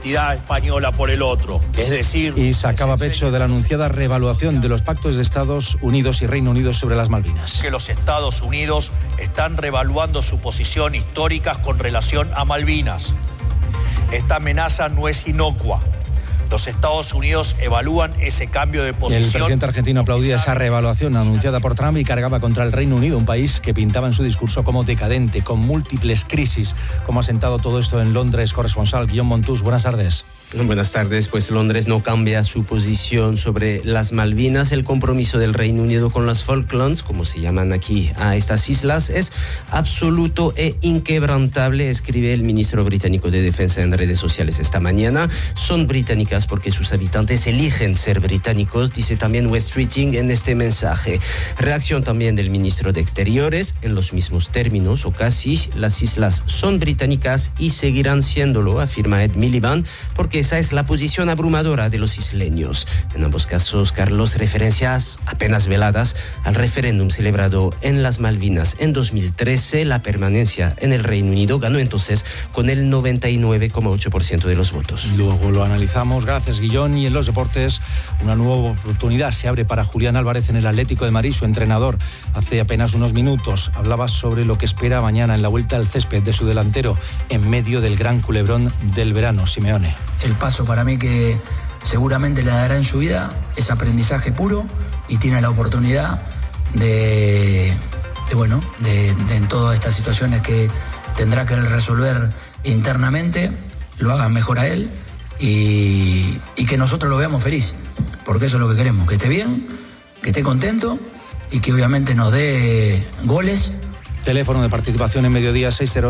identidad española por el otro. Es decir... Y sacaba pecho de la anunciada reevaluación de los pactos de Estados Unidos y Reino Unido sobre las Malvinas. Que los Estados Unidos están reevaluando su posición histórica con relación a Malvinas. Esta amenaza no es inocua. Los Estados Unidos evalúan ese cambio de posición. El presidente argentino aplaudía esa reevaluación anunciada por Trump y cargaba contra el Reino Unido, un país que pintaba en su discurso como decadente, con múltiples crisis. ¿Cómo ha sentado todo esto en Londres? Corresponsal Guillaume Montús, buenas tardes. Buenas tardes. Pues Londres no cambia su posición sobre las Malvinas. El compromiso del Reino Unido con las Falklands, como se llaman aquí a estas islas, es absoluto e inquebrantable, escribe el ministro británico de Defensa en redes sociales esta mañana. Son británicas porque sus habitantes eligen ser británicos, dice también West Streeting en este mensaje. Reacción también del ministro de Exteriores, en los mismos términos o casi. Las islas son británicas y seguirán siéndolo, afirma Ed Miliband, porque esa es la posición abrumadora de los isleños. En ambos casos, Carlos, referencias apenas veladas al referéndum celebrado en las Malvinas en 2013. La permanencia en el Reino Unido ganó entonces con el 99,8% de los votos. Luego lo analizamos. Gracias, Guillón. Y en los deportes, una nueva oportunidad se abre para Julián Álvarez en el Atlético de Madrid. Su entrenador, hace apenas unos minutos, hablaba sobre lo que espera mañana en la vuelta al césped de su delantero en medio del gran culebrón del verano, Simeone. El paso para mí que seguramente le dará en su vida es aprendizaje puro y tiene la oportunidad de en todas estas situaciones que tendrá que resolver internamente, lo haga mejor a él y que nosotros lo veamos feliz, porque eso es lo que queremos, que esté bien, que esté contento y que obviamente nos dé goles. Teléfono de participación en Mediodía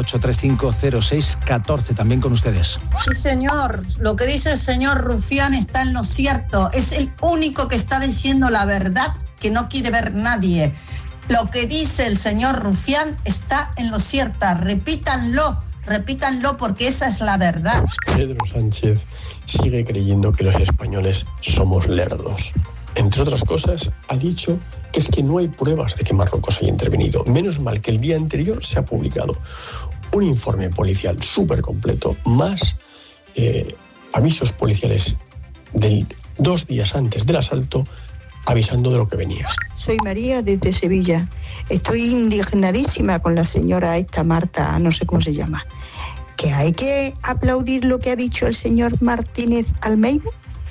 608-3506-14, también con ustedes. Sí, señor. Lo que dice el señor Rufián está en lo cierto. Es el único que está diciendo la verdad que no quiere ver nadie. Lo que dice el señor Rufián está en lo cierto. Repítanlo porque esa es la verdad. Pedro Sánchez sigue creyendo que los españoles somos lerdos. Entre otras cosas, ha dicho que es que no hay pruebas de que Marruecos haya intervenido. Menos mal que el día anterior se ha publicado un informe policial súper completo, más avisos policiales 2 días antes del asalto, avisando de lo que venía. Soy María desde Sevilla. Estoy indignadísima con la señora esta Marta, no sé cómo se llama. ¿Que hay que aplaudir lo que ha dicho el señor Martínez Almeida?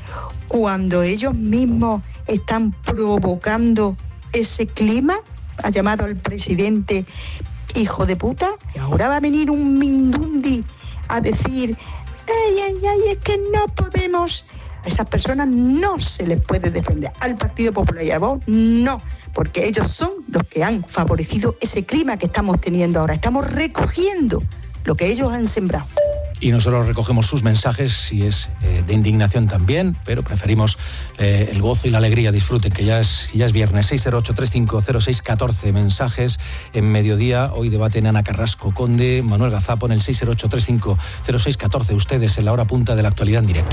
Cuando ellos mismos están provocando ese clima, ha llamado al presidente hijo de puta, y ahora va a venir un Mindundi a decir, es que no podemos. A esas personas no se les puede defender. Al Partido Popular y a vos, no, porque ellos son los que han favorecido ese clima que estamos teniendo ahora. Estamos recogiendo lo que ellos han sembrado. Y nosotros recogemos sus mensajes, si es de indignación también, pero preferimos el gozo y la alegría. Disfruten, que ya es viernes. 608-3506-14 mensajes en Mediodía. Hoy debaten Ana Carrasco Conde, Manuel Gazapo en el 608-3506-14. Ustedes en la hora punta de la actualidad en directo.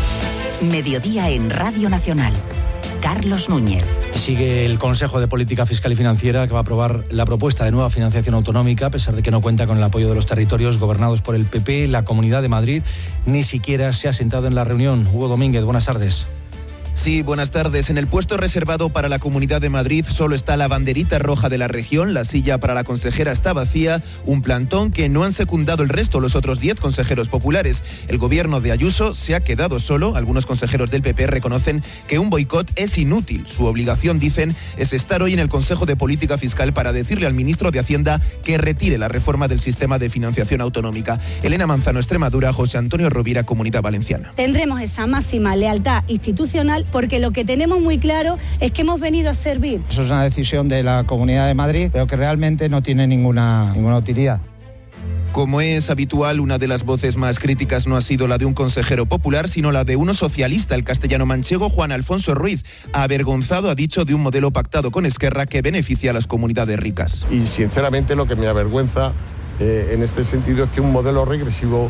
Mediodía en Radio Nacional. Carlos Núñez. Sigue el Consejo de Política Fiscal y Financiera, que va a aprobar la propuesta de nueva financiación autonómica, a pesar de que no cuenta con el apoyo de los territorios gobernados por el PP. La Comunidad de Madrid ni siquiera se ha sentado en la reunión. Hugo Domínguez, buenas tardes. Sí, buenas tardes. En el puesto reservado para la Comunidad de Madrid solo está la banderita roja de la región, la silla para la consejera está vacía, un plantón que no han secundado el resto, los otros 10 consejeros populares. El gobierno de Ayuso se ha quedado solo. Algunos consejeros del PP reconocen que un boicot es inútil. Su obligación, dicen, es estar hoy en el Consejo de Política Fiscal para decirle al ministro de Hacienda que retire la reforma del sistema de financiación autonómica. Elena Manzano, Extremadura, José Antonio Rovira, Comunidad Valenciana. Tendremos esa máxima lealtad institucional porque lo que tenemos muy claro es que hemos venido a servir. Eso es una decisión de la Comunidad de Madrid, pero que realmente no tiene ninguna utilidad. Como es habitual, una de las voces más críticas no ha sido la de un consejero popular, sino la de uno socialista, el castellano-manchego Juan Alfonso Ruiz. Avergonzado, ha dicho, de un modelo pactado con Esquerra que beneficia a las comunidades ricas. Y sinceramente lo que me avergüenza en este sentido es que un modelo regresivo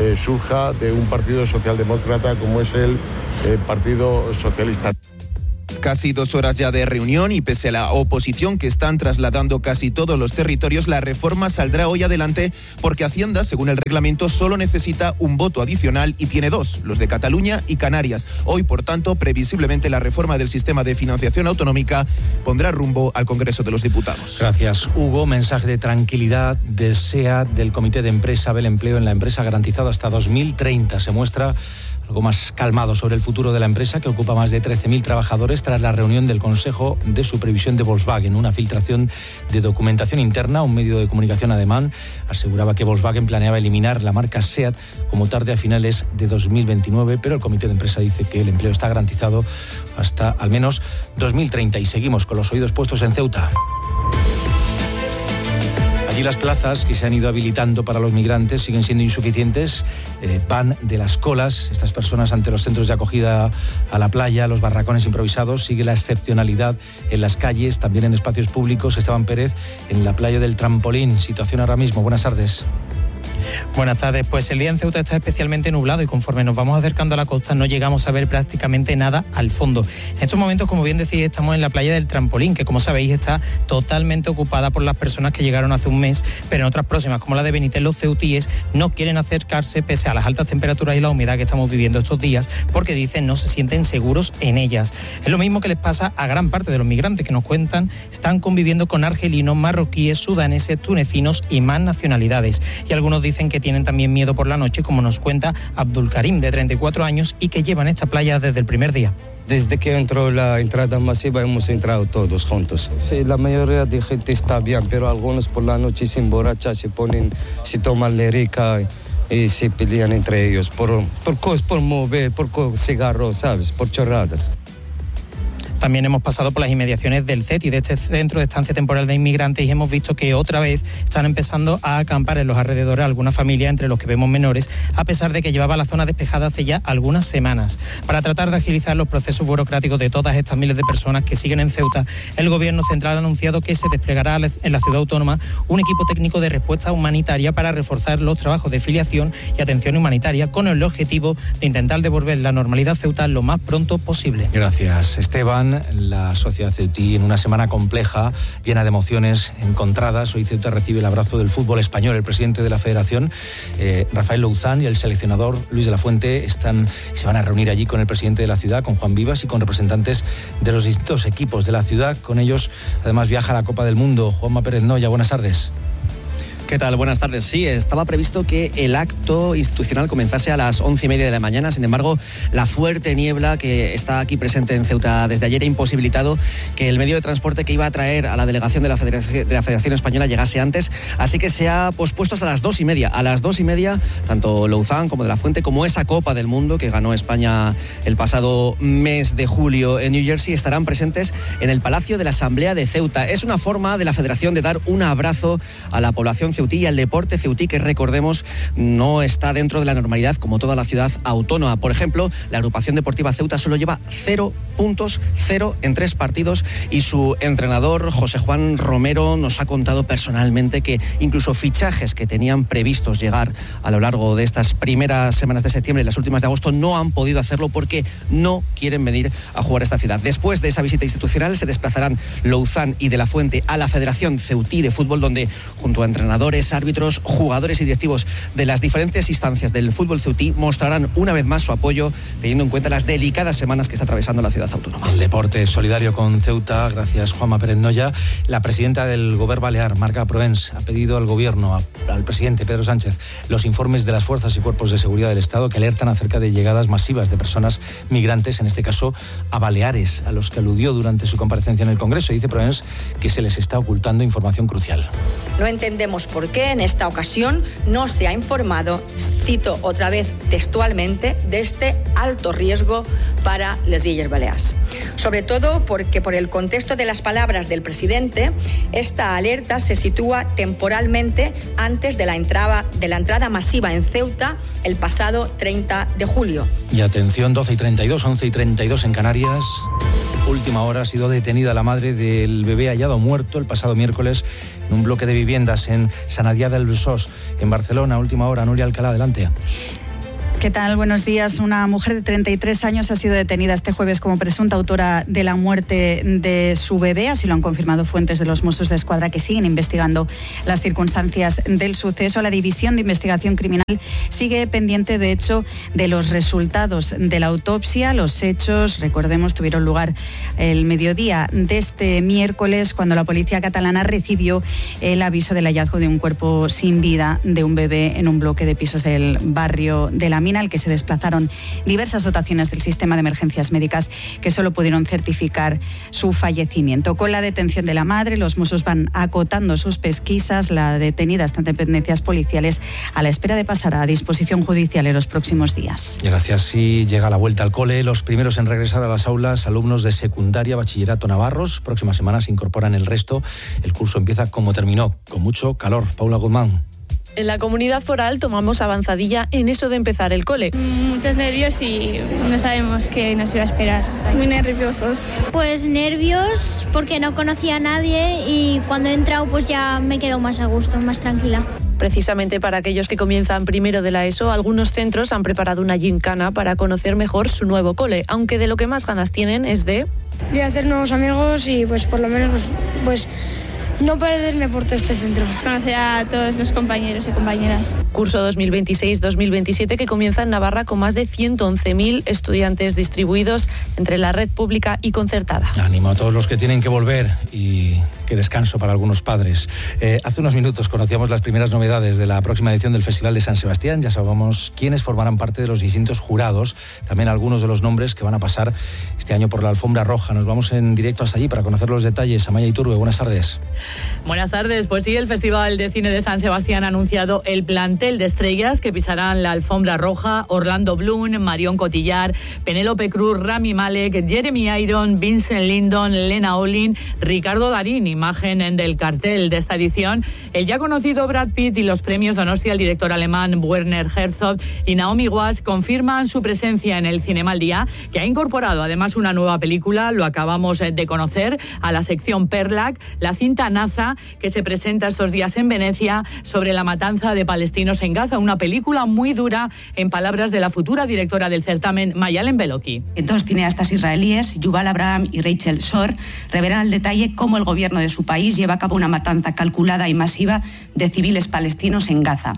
surja de un partido socialdemócrata como es el Partido Socialista. Casi 2 horas ya de reunión y pese a la oposición que están trasladando casi todos los territorios, la reforma saldrá hoy adelante porque Hacienda, según el reglamento, solo necesita un voto adicional y tiene 2, los de Cataluña y Canarias. Hoy, por tanto, previsiblemente la reforma del sistema de financiación autonómica pondrá rumbo al Congreso de los Diputados. Gracias, Hugo. Mensaje de tranquilidad del SEAT, del Comité de Empresa, del Empleo en la empresa garantizado hasta 2030. Se muestra algo más calmado sobre el futuro de la empresa, que ocupa más de 13.000 trabajadores, tras la reunión del Consejo de Supervisión de Volkswagen. Una filtración de documentación interna, un medio de comunicación alemán aseguraba que Volkswagen planeaba eliminar la marca SEAT como tarde a finales de 2029, pero el Comité de Empresa dice que el empleo está garantizado hasta al menos 2030. Y seguimos con los oídos puestos en Ceuta. Allí las plazas que se han ido habilitando para los migrantes siguen siendo insuficientes, van de las colas. Estas personas ante los centros de acogida a la playa, los barracones improvisados. Sigue la excepcionalidad en las calles, también en espacios públicos. Esteban Pérez, en la playa del Trampolín. Situación ahora mismo. Buenas tardes. Buenas tardes. Pues el día en Ceuta está especialmente nublado y conforme nos vamos acercando a la costa no llegamos a ver prácticamente nada al fondo. En estos momentos, como bien decís, estamos en la playa del Trampolín, que como sabéis está totalmente ocupada por las personas que llegaron hace un mes, pero en otras próximas, como la de Benítez, los ceutíes no quieren acercarse pese a las altas temperaturas y la humedad que estamos viviendo estos días, porque dicen no se sienten seguros en ellas. Es lo mismo que les pasa a gran parte de los migrantes que nos cuentan, están conviviendo con argelinos, marroquíes, sudaneses, tunecinos y más nacionalidades. Y algunos dicen que tienen también miedo por la noche, como nos cuenta Abdul Karim, de 34 años, y que lleva en esta playa desde el primer día. Desde que entró la entrada masiva hemos entrado todos juntos. Sí, la mayoría de gente está bien, pero algunos por la noche se emborrachan, se toman lérica y se pelean entre ellos por cosas, por mover, por cigarros, ¿sabes? Por chorradas. También hemos pasado por las inmediaciones del CETI, de este Centro de Estancia Temporal de Inmigrantes, y hemos visto que otra vez están empezando a acampar en los alrededores algunas familias, entre los que vemos menores, a pesar de que llevaba la zona despejada hace ya algunas semanas. Para tratar de agilizar los procesos burocráticos de todas estas miles de personas que siguen en Ceuta, el Gobierno central ha anunciado que se desplegará en la ciudad autónoma un equipo técnico de respuesta humanitaria para reforzar los trabajos de filiación y atención humanitaria, con el objetivo de intentar devolver la normalidad a Ceuta lo más pronto posible. Gracias, Esteban. La sociedad ceutí en una semana compleja, llena de emociones encontradas. Hoy Ceuta recibe el abrazo del fútbol español. El presidente de la Federación, Rafael Louzán, y el seleccionador Luis de la Fuente se van a reunir allí con el presidente de la ciudad, con Juan Vivas, y con representantes de los distintos equipos de la ciudad. Con ellos, además, viaja a la Copa del Mundo. Juanma Pérez Noya, buenas tardes. ¿Qué tal? Buenas tardes. Sí, estaba previsto que el acto institucional comenzase a las 11:30 de la mañana. Sin embargo, la fuerte niebla que está aquí presente en Ceuta desde ayer ha imposibilitado que el medio de transporte que iba a traer a la delegación de la Federación Española llegase antes. Así que se ha pospuesto hasta las 2:30. A las 2:30, tanto Louzán como de la Fuente, como esa Copa del Mundo que ganó España el pasado mes de julio en New Jersey, estarán presentes en el Palacio de la Asamblea de Ceuta. Es una forma de la Federación de dar un abrazo a la población ceutí y al deporte ceutí, que recordemos no está dentro de la normalidad como toda la ciudad autónoma. Por ejemplo, la agrupación deportiva Ceuta solo lleva 0 puntos, 0 en 3 partidos, y su entrenador José Juan Romero nos ha contado personalmente que incluso fichajes que tenían previstos llegar a lo largo de estas primeras semanas de septiembre y las últimas de agosto no han podido hacerlo porque no quieren venir a jugar a esta ciudad. Después de esa visita institucional se desplazarán Louzán y de la Fuente a la Federación Ceutí de Fútbol, donde junto a entrenadores, árbitros, jugadores y directivos de las diferentes instancias del fútbol ceutí mostrarán una vez más su apoyo, teniendo en cuenta las delicadas semanas que está atravesando la ciudad autónoma. El deporte solidario con Ceuta. Gracias, Juanma Pérez Noya. La presidenta del Govern Balear, Marga Proens, ha pedido al Gobierno, al presidente Pedro Sánchez, los informes de las fuerzas y cuerpos de seguridad del Estado que alertan acerca de llegadas masivas de personas migrantes, en este caso a Baleares, a los que aludió durante su comparecencia en el Congreso. Dice Proens que se les está ocultando información crucial. No entendemos por qué en esta ocasión no se ha informado, cito otra vez textualmente, de este alto riesgo para les Illes Balears. Sobre todo porque por el contexto de las palabras del presidente, esta alerta se sitúa temporalmente antes de la entrada masiva en Ceuta el pasado 30 de julio. Y atención, 12:32, 11:32 en Canarias. Última hora, ha sido detenida la madre del bebé hallado muerto el pasado miércoles en un bloque de viviendas en Sant Adrià del Besòs, en Barcelona. Última hora, Núria Alcalá, adelante. ¿Qué tal? Buenos días. Una mujer de 33 años ha sido detenida este jueves como presunta autora de la muerte de su bebé. Así lo han confirmado fuentes de los Mossos d'Esquadra, que siguen investigando las circunstancias del suceso. La División de Investigación Criminal sigue pendiente, de hecho, de los resultados de la autopsia. Los hechos, recordemos, tuvieron lugar el mediodía de este miércoles, cuando la policía catalana recibió el aviso del hallazgo de un cuerpo sin vida de un bebé en un bloque de pisos del barrio de La Mina, al que se desplazaron diversas dotaciones del sistema de emergencias médicas que solo pudieron certificar su fallecimiento. Con la detención de la madre, los Mossos van acotando sus pesquisas. La detenida está en dependencias policiales a la espera de pasar a disposición judicial en los próximos días. Gracias. Y llega la vuelta al cole. Los primeros en regresar a las aulas, alumnos de secundaria, bachillerato Navarros. Próxima semana se incorporan el resto. El curso empieza como terminó, con mucho calor. Paula Guzmán. En la comunidad foral tomamos avanzadilla en eso de empezar el cole. Muchos nervios y no sabemos qué nos iba a esperar. Muy nerviosos. Pues nervios porque no conocía a nadie y cuando he entrado pues ya me quedo más a gusto, más tranquila. Precisamente para aquellos que comienzan primero de la ESO, algunos centros han preparado una gincana para conocer mejor su nuevo cole, aunque de lo que más ganas tienen es de hacer nuevos amigos y pues por lo menos pues no perderme por todo este centro. Conocer a todos los compañeros y compañeras. Curso 2026-2027 que comienza en Navarra con más de 111.000 estudiantes distribuidos entre la red pública y concertada. Ánimo a todos los que tienen que volver y qué descanso para algunos padres. Hace unos minutos conocíamos las primeras novedades de la próxima edición del Festival de San Sebastián. Ya sabemos quiénes formarán parte de los distintos jurados, también algunos de los nombres que van a pasar este año por la alfombra roja. Nos vamos en directo hasta allí para conocer los detalles. Amaya Iturbe, buenas tardes. Buenas tardes. Pues sí, el Festival de Cine de San Sebastián ha anunciado el plantel de estrellas que pisarán la alfombra roja: Orlando Bloom, Marion Cotillard, Penélope Cruz, Rami Malek, Jeremy Irons, Vincent Lindon, Lena Olin, Ricardo Darín. Imagen del cartel de esta edición: el ya conocido Brad Pitt y los premios Donostia, el director alemán Werner Herzog y Naomi Watts confirman su presencia en el Cinema al Día, que ha incorporado además una nueva película, lo acabamos de conocer, a la sección Perlac, la cinta Naza, que se presenta estos días en Venecia sobre la matanza de palestinos en Gaza, una película muy dura, en palabras de la futura directora del certamen, Mayalen Beloki. Dos cineastas israelíes, Yuval Abraham y Rachel Shor, revelan al detalle cómo el gobierno de su país lleva a cabo una matanza calculada y masiva de civiles palestinos en Gaza.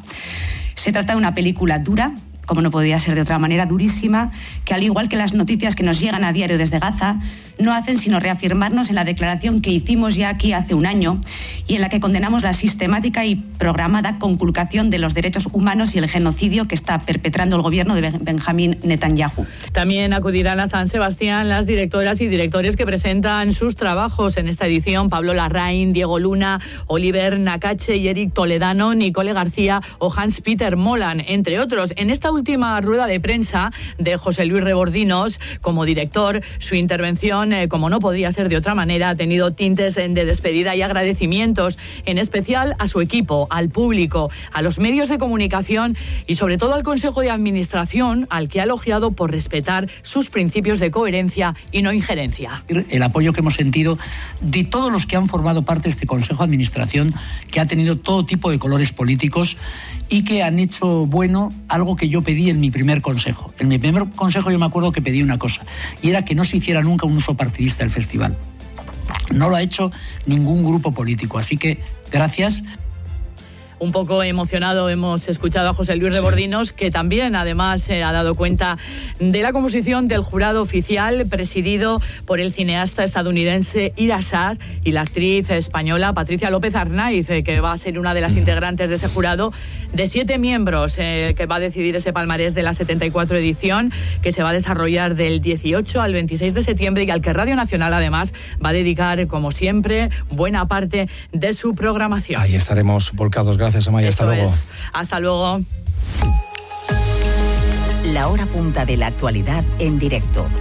Se trata de una película dura, como no podía ser de otra manera, durísima, que al igual que las noticias que nos llegan a diario desde Gaza, no hacen sino reafirmarnos en la declaración que hicimos ya aquí hace un año y en la que condenamos la sistemática y programada conculcación de los derechos humanos y el genocidio que está perpetrando el gobierno de Benjamín Netanyahu. También acudirán a San Sebastián las directoras y directores que presentan sus trabajos en esta edición: Pablo Larraín, Diego Luna, Oliver Nakache y Eric Toledano, Nicole García o Hans-Peter Molan, entre otros. En esta última rueda de prensa de José Luis Rebordinos como director, su intervención, como no podría ser de otra manera, ha tenido tintes de despedida y agradecimientos, en especial a su equipo, al público, a los medios de comunicación y sobre todo al Consejo de Administración, al que ha elogiado por respetar sus principios de coherencia y no injerencia. El apoyo que hemos sentido de todos los que han formado parte de este Consejo de Administración, que ha tenido todo tipo de colores políticos y que han hecho bueno algo que yo pedí en mi primer consejo. En mi primer consejo yo me acuerdo que pedí una cosa, y era que no se hiciera nunca un uso partidista del festival. No lo ha hecho ningún grupo político, así que gracias. Un poco emocionado hemos escuchado a José Luis Rebordinos, que también además ha dado cuenta de la composición del jurado oficial, presidido por el cineasta estadounidense Ira Sachs y la actriz española Patricia López Arnaiz, que va a ser una de las integrantes de ese jurado de 7 miembros, que va a decidir ese palmarés de la 74 edición, que se va a desarrollar del 18 al 26 de septiembre y al que Radio Nacional además va a dedicar, como siempre, buena parte de su programación. Ahí estaremos volcados. Gracias, Amaya. Hasta luego. Hasta luego. La hora punta de la actualidad en directo.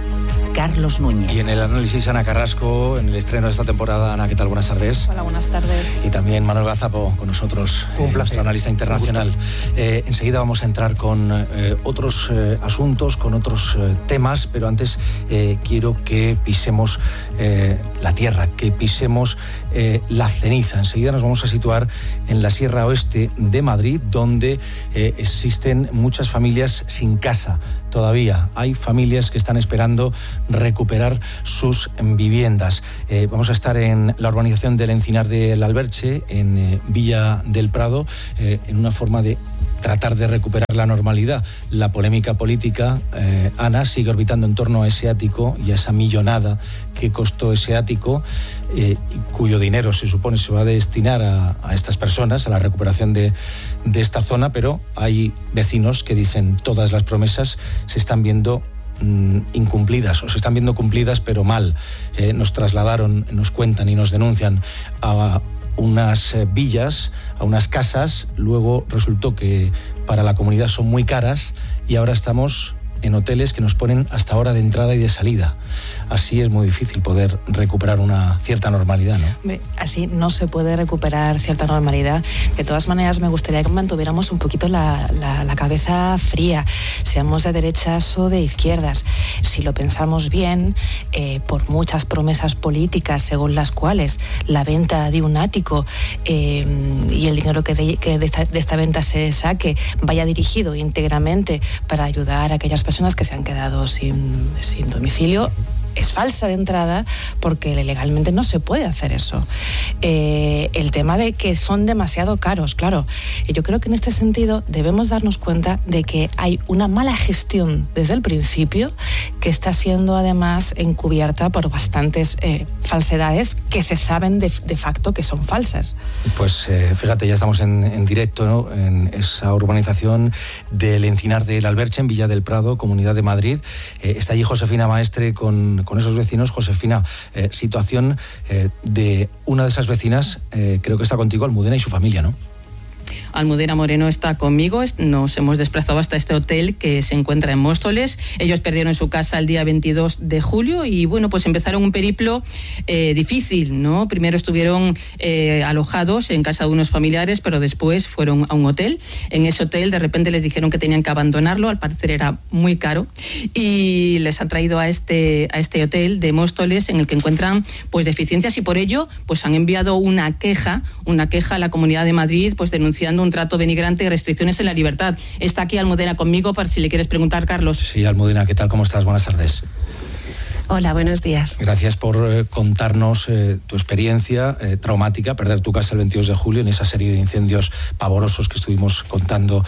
Carlos Núñez. Y en el análisis, Ana Carrasco, en el estreno de esta temporada. Ana, ¿qué tal? Buenas tardes. Hola, buenas tardes. Y también Manuel Gazapo con nosotros, nuestro analista internacional. Enseguida vamos a entrar con otros asuntos, con otros temas, pero antes quiero que pisemos la tierra, que pisemos la ceniza. Enseguida nos vamos a situar en la Sierra Oeste de Madrid, donde existen muchas familias sin casa. Todavía hay familias que están esperando recuperar sus viviendas. Vamos a estar en la urbanización del Encinar del Alberche, en Villa del Prado, en una forma de tratar de recuperar la normalidad. La polémica política, Ana, sigue orbitando en torno a ese ático y a esa millonada que costó ese ático, cuyo dinero se supone se va a destinar a estas personas, a la recuperación de esta zona, pero hay vecinos que dicen todas las promesas se están viendo incumplidas, o se están viendo cumplidas pero mal. Nos trasladaron, nos cuentan y nos denuncian a unas villas, a unas casas, luego resultó que para la comunidad son muy caras y ahora estamos en hoteles que nos ponen hasta hora de entrada y de salida. Así es muy difícil poder recuperar una cierta normalidad, ¿no? Así no se puede recuperar cierta normalidad. De todas maneras, me gustaría que mantuviéramos un poquito la cabeza fría, seamos de derechas o de izquierdas. Si lo pensamos bien, por muchas promesas políticas según las cuales la venta de un ático y el dinero que de esta venta se saque vaya dirigido íntegramente para ayudar a aquellas personas que se han quedado sin domicilio, es falsa de entrada, porque legalmente no se puede hacer eso. El tema de que son demasiado caros, claro. Yo creo que en este sentido debemos darnos cuenta de que hay una mala gestión desde el principio, que está siendo además encubierta por bastantes falsedades que se saben de facto que son falsas. Pues fíjate, ya estamos en directo, ¿no?, en esa urbanización del Encinar del Alberche, en Villa del Prado, Comunidad de Madrid. Está allí Josefina Maestre con esos vecinos. Josefina, situación de una de esas vecinas, creo que está contigo, Almudena, y su familia, ¿no? Almudena Moreno está conmigo. Nos hemos desplazado hasta este hotel que se encuentra en Móstoles. Ellos perdieron su casa el día 22 de julio y bueno, pues empezaron un periplo difícil, ¿no? Primero estuvieron alojados en casa de unos familiares, pero después fueron a un hotel. En ese hotel de repente les dijeron que tenían que abandonarlo, al parecer era muy caro, y les han traído a este hotel de Móstoles, en el que encuentran pues deficiencias, y por ello pues han enviado una queja a la Comunidad de Madrid, pues denunciando un trato denigrante y restricciones en la libertad. Está aquí Almudena conmigo, para si le quieres preguntar, Carlos. Sí, Almudena, ¿qué tal? ¿Cómo estás? Buenas tardes. Hola, buenos días. Gracias por contarnos tu experiencia traumática, perder tu casa el 22 de julio en esa serie de incendios pavorosos que estuvimos contando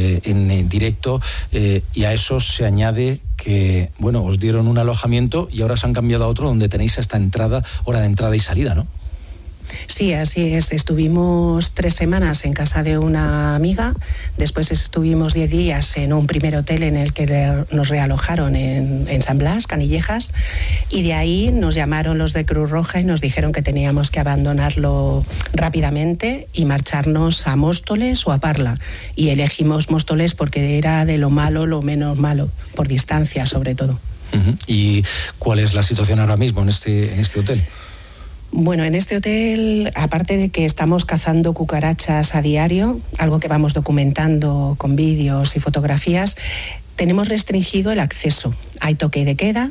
en directo, y a eso se añade que, bueno, os dieron un alojamiento y ahora se han cambiado a otro donde tenéis hasta hora de entrada y salida, ¿no? Sí, así es. Estuvimos 3 semanas en casa de una amiga, después estuvimos 10 días en un primer hotel en el que nos realojaron en San Blas, Canillejas, y de ahí nos llamaron los de Cruz Roja y nos dijeron que teníamos que abandonarlo rápidamente y marcharnos a Móstoles o a Parla. Y elegimos Móstoles porque era de lo malo lo menos malo, por distancia sobre todo. Uh-huh. ¿Y cuál es la situación ahora mismo en este hotel? Bueno, en este hotel, aparte de que estamos cazando cucarachas a diario, algo que vamos documentando con vídeos y fotografías, tenemos restringido el acceso. Hay toque de queda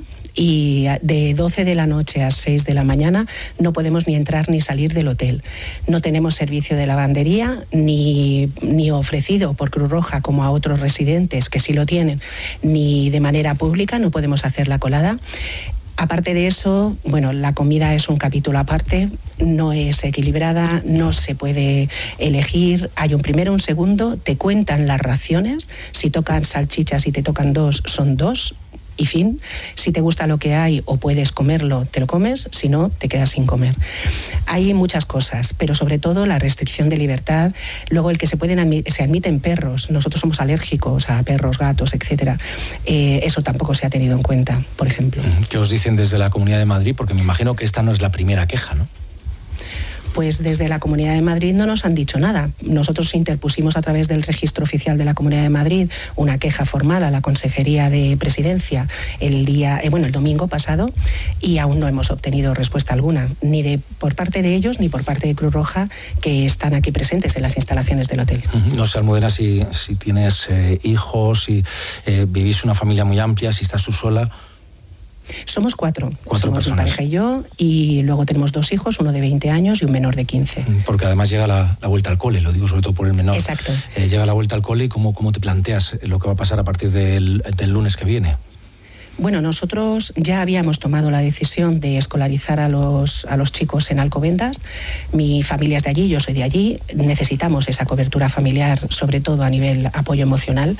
y de 12 de la noche a 6 de la mañana no podemos ni entrar ni salir del hotel. No tenemos servicio de lavandería ni ofrecido por Cruz Roja como a otros residentes que sí lo tienen, ni de manera pública, no podemos hacer la colada. Aparte de eso, bueno, la comida es un capítulo aparte, no es equilibrada, no se puede elegir. Hay un primero, un segundo, te cuentan las raciones. Si tocan salchichas y te tocan 2, son 2. Y fin, si te gusta lo que hay o puedes comerlo, te lo comes, si no, te quedas sin comer. Hay muchas cosas, pero sobre todo la restricción de libertad, luego el que se admiten perros, nosotros somos alérgicos a perros, gatos, etcétera, eso tampoco se ha tenido en cuenta, por ejemplo. ¿Qué os dicen desde la Comunidad de Madrid? Porque me imagino que esta no es la primera queja, ¿no? Pues desde la Comunidad de Madrid no nos han dicho nada. Nosotros interpusimos a través del Registro Oficial de la Comunidad de Madrid una queja formal a la Consejería de Presidencia el domingo pasado, y aún no hemos obtenido respuesta alguna, ni por parte de ellos ni por parte de Cruz Roja, que están aquí presentes en las instalaciones del hotel. No sé, Almudena, si tienes hijos, si vivís una familia muy amplia, si estás tú sola. Somos cuatro personas. Mi pareja y yo, y luego tenemos 2 hijos, uno de 20 años y un menor de 15. Porque además llega la vuelta al cole, lo digo sobre todo por el menor. Exacto. Llega la vuelta al cole, y ¿cómo te planteas lo que va a pasar a partir del lunes que viene? Bueno, nosotros ya habíamos tomado la decisión de escolarizar a los chicos en Alcobendas. Mi familia es de allí, yo soy de allí. Necesitamos esa cobertura familiar, sobre todo a nivel apoyo emocional.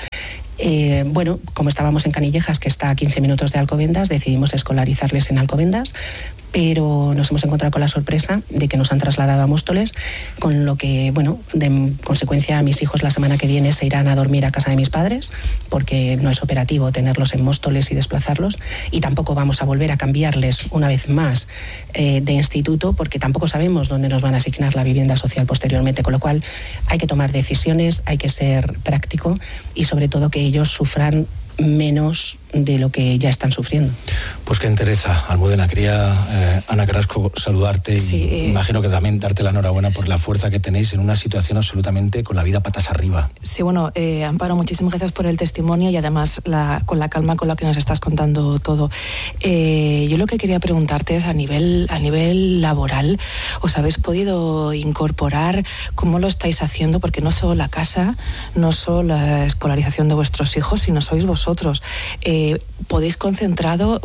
Como estábamos en Canillejas, que está a 15 minutos de Alcobendas, decidimos escolarizarles en Alcobendas, pero nos hemos encontrado con la sorpresa de que nos han trasladado a Móstoles, con lo que, de consecuencia, mis hijos la semana que viene se irán a dormir a casa de mis padres, porque no es operativo tenerlos en Móstoles y desplazarlos, y tampoco vamos a volver a cambiarles una vez más de instituto, porque tampoco sabemos dónde nos van a asignar la vivienda social posteriormente, con lo cual hay que tomar decisiones, hay que ser práctico, y sobre todo que ellos sufran menos de lo que ya están sufriendo. Pues qué entereza, Almudena. Quería, Ana Carrasco, saludarte, y imagino que también darte la enhorabuena por la fuerza que tenéis en una situación absolutamente con la vida patas arriba. Sí, Amparo, muchísimas gracias por el testimonio, y además con la calma con la que nos estás contando todo. Yo lo que quería preguntarte es, a nivel laboral, ¿os habéis podido incorporar? ¿Cómo lo estáis haciendo? Porque no solo la casa, no solo la escolarización de vuestros hijos, sino sois vosotros. ¿Podéis concentraros?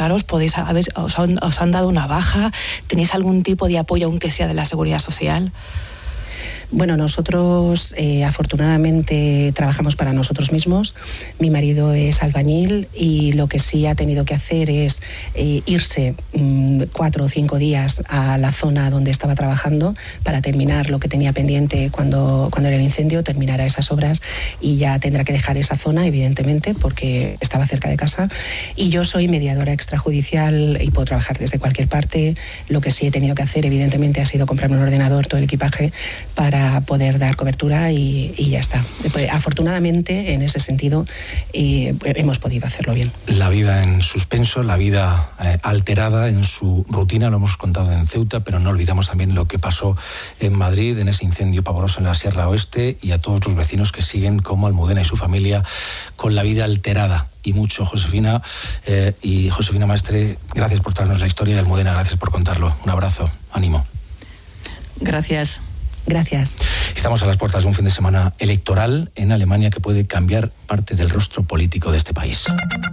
¿Os han dado una baja? ¿Tenéis algún tipo de apoyo, aunque sea de la Seguridad Social? Bueno, nosotros afortunadamente trabajamos para nosotros mismos. Mi marido es albañil, y lo que sí ha tenido que hacer es irse 4 o 5 días a la zona donde estaba trabajando para terminar lo que tenía pendiente cuando era el incendio, terminará esas obras, y ya tendrá que dejar esa zona, evidentemente, porque estaba cerca de casa. Y yo soy mediadora extrajudicial y puedo trabajar desde cualquier parte. Lo que sí he tenido que hacer, evidentemente, ha sido comprarme un ordenador, todo el equipaje, para poder dar cobertura, y ya está. Afortunadamente, en ese sentido, hemos podido hacerlo bien. La vida en suspenso, la vida alterada en su rutina, lo hemos contado en Ceuta, pero no olvidamos también lo que pasó en Madrid, en ese incendio pavoroso en la Sierra Oeste, y a todos los vecinos que siguen, como Almudena y su familia, con la vida alterada. Y mucho, Josefina Maestre, gracias por traernos la historia, y Almudena, gracias por contarlo. Un abrazo, ánimo. Gracias. Gracias. Estamos a las puertas de un fin de semana electoral en Alemania que puede cambiar parte del rostro político de este país.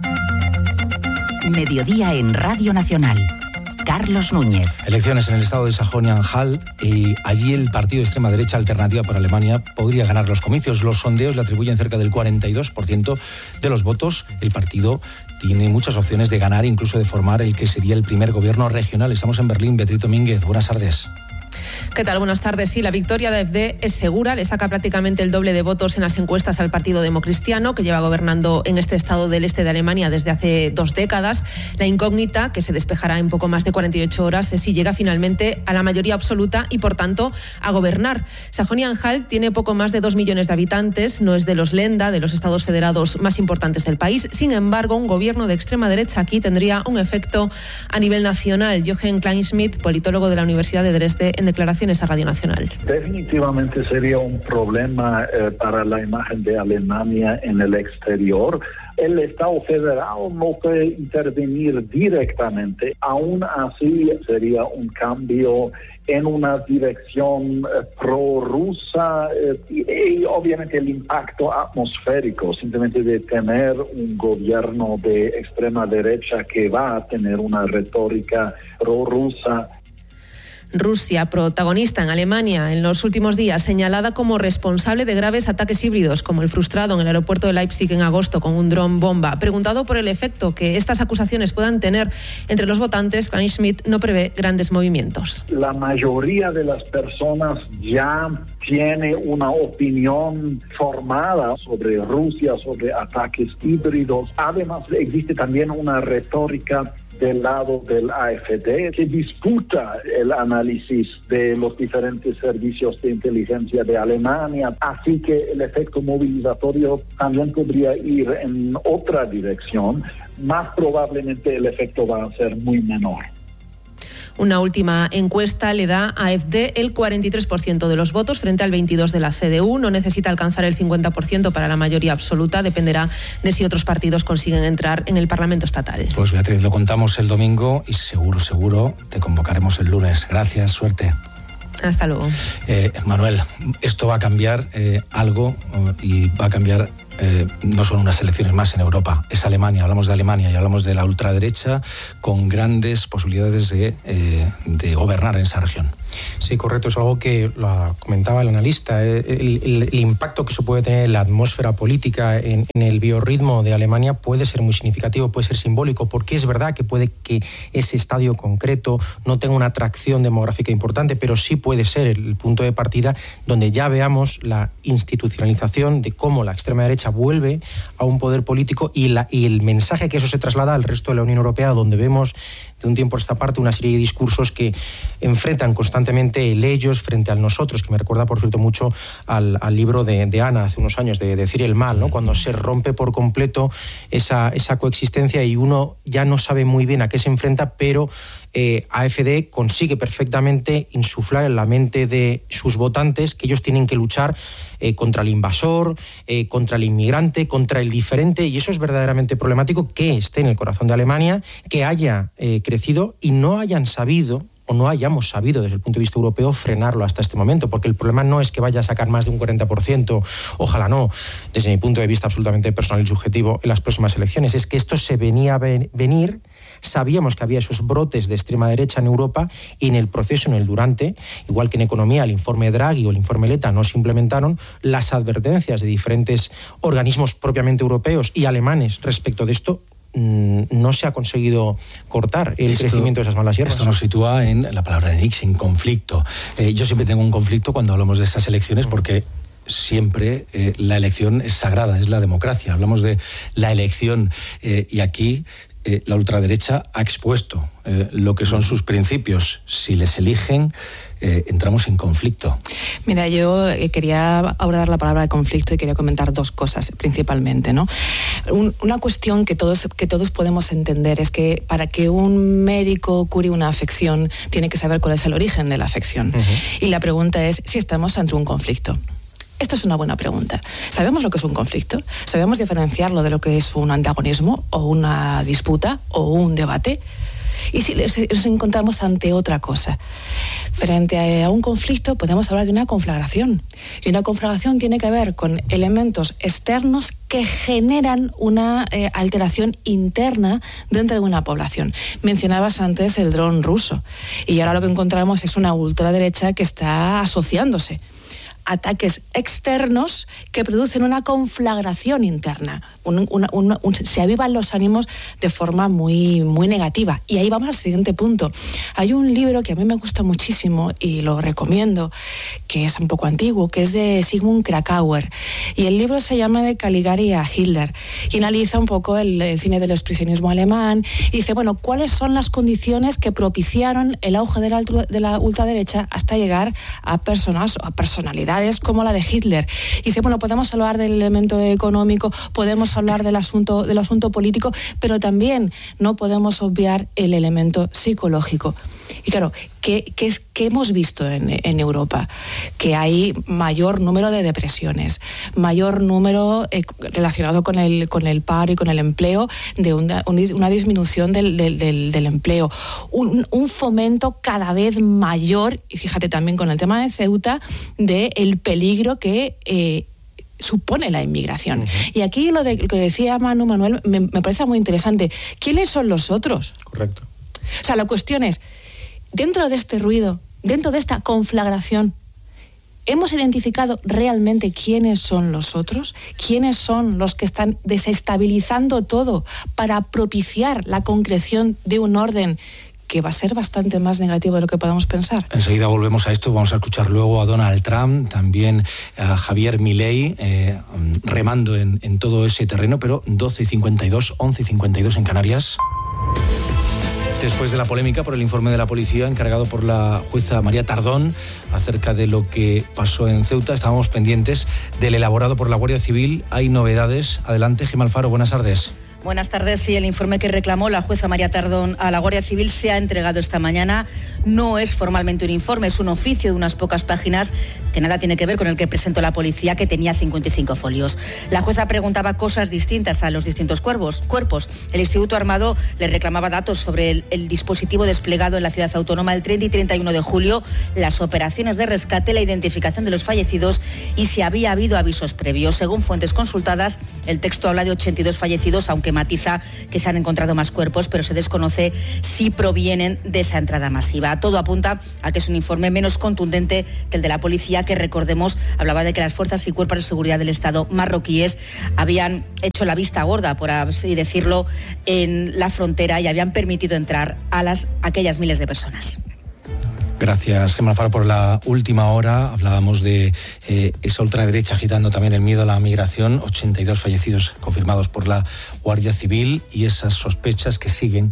Mediodía en Radio Nacional. Carlos Núñez. Elecciones en el estado de Sajonia-Anhalt, y allí el partido de extrema derecha Alternativa para Alemania podría ganar los comicios. Los sondeos le atribuyen cerca del 42% de los votos. El partido tiene muchas opciones de ganar, incluso de formar el que sería el primer gobierno regional. Estamos en Berlín. Beatriz Domínguez, buenas tardes. ¿Qué tal? Buenas tardes. Sí, la victoria de AfD es segura. Le saca prácticamente el doble de votos en las encuestas al Partido Democristiano, que lleva gobernando en este estado del este de Alemania desde hace 2 décadas. La incógnita, que se despejará en poco más de 48 horas, es si llega finalmente a la mayoría absoluta y, por tanto, a gobernar. Sajonia-Anhalt tiene poco más de 2 millones de habitantes. No es de los Länder, de los estados federados más importantes del país. Sin embargo, un gobierno de extrema derecha aquí tendría un efecto a nivel nacional. Jochen Kleinschmidt, politólogo de la Universidad de Dresde, en declaraciones a Radio Nacional. Definitivamente sería un problema para la imagen de Alemania en el exterior. El Estado federal no puede intervenir directamente. Aún así, sería un cambio en una dirección prorrusa, y obviamente el impacto atmosférico, simplemente de tener un gobierno de extrema derecha que va a tener una retórica prorrusa. Rusia, protagonista en Alemania en los últimos días, señalada como responsable de graves ataques híbridos, como el frustrado en el aeropuerto de Leipzig en agosto con un dron bomba. Preguntado por el efecto que estas acusaciones puedan tener entre los votantes, Kleinschmidt no prevé grandes movimientos. La mayoría de las personas ya tiene una opinión formada sobre Rusia, sobre ataques híbridos. Además, existe también una retórica del lado del AfD que disputa el análisis de los diferentes servicios de inteligencia de Alemania, así que el efecto movilizatorio también podría ir en otra dirección. Más probablemente el efecto va a ser muy menor. Una última encuesta le da a AfD el 43% de los votos frente al 22% de la CDU. No necesita alcanzar el 50% para la mayoría absoluta. Dependerá de si otros partidos consiguen entrar en el Parlamento estatal. Pues Beatriz, lo contamos el domingo y seguro te convocaremos el lunes. Gracias, suerte. Hasta luego. Manuel, esto va a cambiar algo y va a cambiar no son unas elecciones más en Europa, es Alemania. Hablamos de Alemania y hablamos de la ultraderecha con grandes posibilidades de gobernar en esa región. Sí, correcto, es algo que lo comentaba el analista. El impacto que eso puede tener en la atmósfera política, en el biorritmo de Alemania, puede ser muy significativo, puede ser simbólico, porque es verdad que puede que ese estadio concreto no tenga una atracción demográfica importante, pero sí puede ser el punto de partida donde ya veamos la institucionalización de cómo la extrema derecha vuelve a un poder político y el mensaje que eso se traslada al resto de la Unión Europea, donde vemos de un tiempo a esta parte una serie de discursos que enfrentan constantemente el ellos frente al nosotros, que me recuerda, por cierto, mucho al libro de Ana hace unos años, de decir el mal, ¿no? Cuando se rompe por completo esa coexistencia y uno ya no sabe muy bien a qué se enfrenta, pero AfD consigue perfectamente insuflar en la mente de sus votantes que ellos tienen que luchar contra el invasor, contra el inmigrante, contra el diferente, y eso es verdaderamente problemático, que esté en el corazón de Alemania, que haya crecido y no hayan sabido o no hayamos sabido desde el punto de vista europeo frenarlo hasta este momento, porque el problema no es que vaya a sacar más de un 40%, ojalá no, desde mi punto de vista absolutamente personal y subjetivo, en las próximas elecciones, es que esto se venía a venir. Sabíamos que había esos brotes de extrema derecha en Europa y en el proceso, en el durante, igual que en economía el informe Draghi o el informe Letta no se implementaron, las advertencias de diferentes organismos propiamente europeos y alemanes respecto de esto no se ha conseguido cortar el crecimiento de esas malas hierbas. Esto nos sitúa en la palabra de Nix, en conflicto. Yo siempre tengo un conflicto cuando hablamos de estas elecciones porque siempre la elección es sagrada, es la democracia. Hablamos de la elección y aquí la ultraderecha ha expuesto lo que son sus principios. Si les eligen, entramos en conflicto. Mira, yo quería abordar la palabra de conflicto y quería comentar dos cosas principalmente, ¿no? Una cuestión que todos podemos entender es que para que un médico cure una afección tiene que saber cuál es el origen de la afección. Uh-huh. Y la pregunta es si estamos ante un conflicto. Esto es una buena pregunta. ¿Sabemos lo que es un conflicto? ¿Sabemos diferenciarlo de lo que es un antagonismo o una disputa o un debate? Y si nos encontramos ante otra cosa, frente a un conflicto podemos hablar de una conflagración. Y una conflagración tiene que ver con elementos externos que generan una alteración interna dentro de una población. Mencionabas antes el dron ruso. Y ahora lo que encontramos es una ultraderecha que está asociándose. Ataques externos que producen una conflagración interna. Se avivan los ánimos de forma muy, muy negativa. Y ahí vamos al siguiente punto. Hay un libro que a mí me gusta muchísimo y lo recomiendo, que es un poco antiguo, que es de Sigmund Krakauer. Y el libro se llama De Caligari a Hitler. Y analiza un poco el cine del expresionismo alemán. Y dice, bueno, ¿cuáles son las condiciones que propiciaron el auge de la ultraderecha hasta llegar a personas o a personalidades como la de Hitler? Y dice, bueno, podemos hablar del elemento económico, podemos hablar del asunto político, pero también no podemos obviar el elemento psicológico. Y claro, ¿qué hemos visto en Europa? Que hay mayor número de depresiones, mayor número relacionado con el paro y con el empleo, de una disminución del empleo, un fomento cada vez mayor, y fíjate también con el tema de Ceuta, del peligro que supone la inmigración. Uh-huh. Y aquí lo que decía Manuel me parece muy interesante. ¿Quiénes son los otros? Correcto. O sea, la cuestión es, dentro de este ruido, dentro de esta conflagración, ¿hemos identificado realmente quiénes son los otros? ¿Quiénes son los que están desestabilizando todo para propiciar la concreción de un orden que va a ser bastante más negativo de lo que podamos pensar. Enseguida volvemos a esto, vamos a escuchar luego a Donald Trump, también a Javier Milei, remando en todo ese terreno, pero 12:52, 11:52 en Canarias. Después de la polémica por el informe de la policía encargado por la jueza María Tardón acerca de lo que pasó en Ceuta, estábamos pendientes del elaborado por la Guardia Civil. Hay novedades. Adelante, Gemma Alfaro, buenas tardes. Buenas tardes. Sí, el informe que reclamó la jueza María Tardón a la Guardia Civil se ha entregado esta mañana. No es formalmente un informe, es un oficio de unas pocas páginas que nada tiene que ver con el que presentó la policía, que tenía 55 folios. La jueza preguntaba cosas distintas a los distintos cuerpos. El Instituto Armado le reclamaba datos sobre el dispositivo desplegado en la ciudad autónoma el 30 y 31 de julio, las operaciones de rescate, la identificación de los fallecidos y si había habido avisos previos. Según fuentes consultadas, el texto habla de 82 fallecidos, aunque matiza que se han encontrado más cuerpos, pero se desconoce si provienen de esa entrada masiva. Todo apunta a que es un informe menos contundente que el de la policía, que recordemos hablaba de que las fuerzas y cuerpos de seguridad del Estado marroquíes habían hecho la vista gorda, por así decirlo, en la frontera y habían permitido entrar a aquellas miles de personas. Gracias, Gemma Alfaro, por la última hora. Hablábamos de esa ultraderecha agitando también el miedo a la migración. 82 fallecidos confirmados por la Guardia Civil y esas sospechas que siguen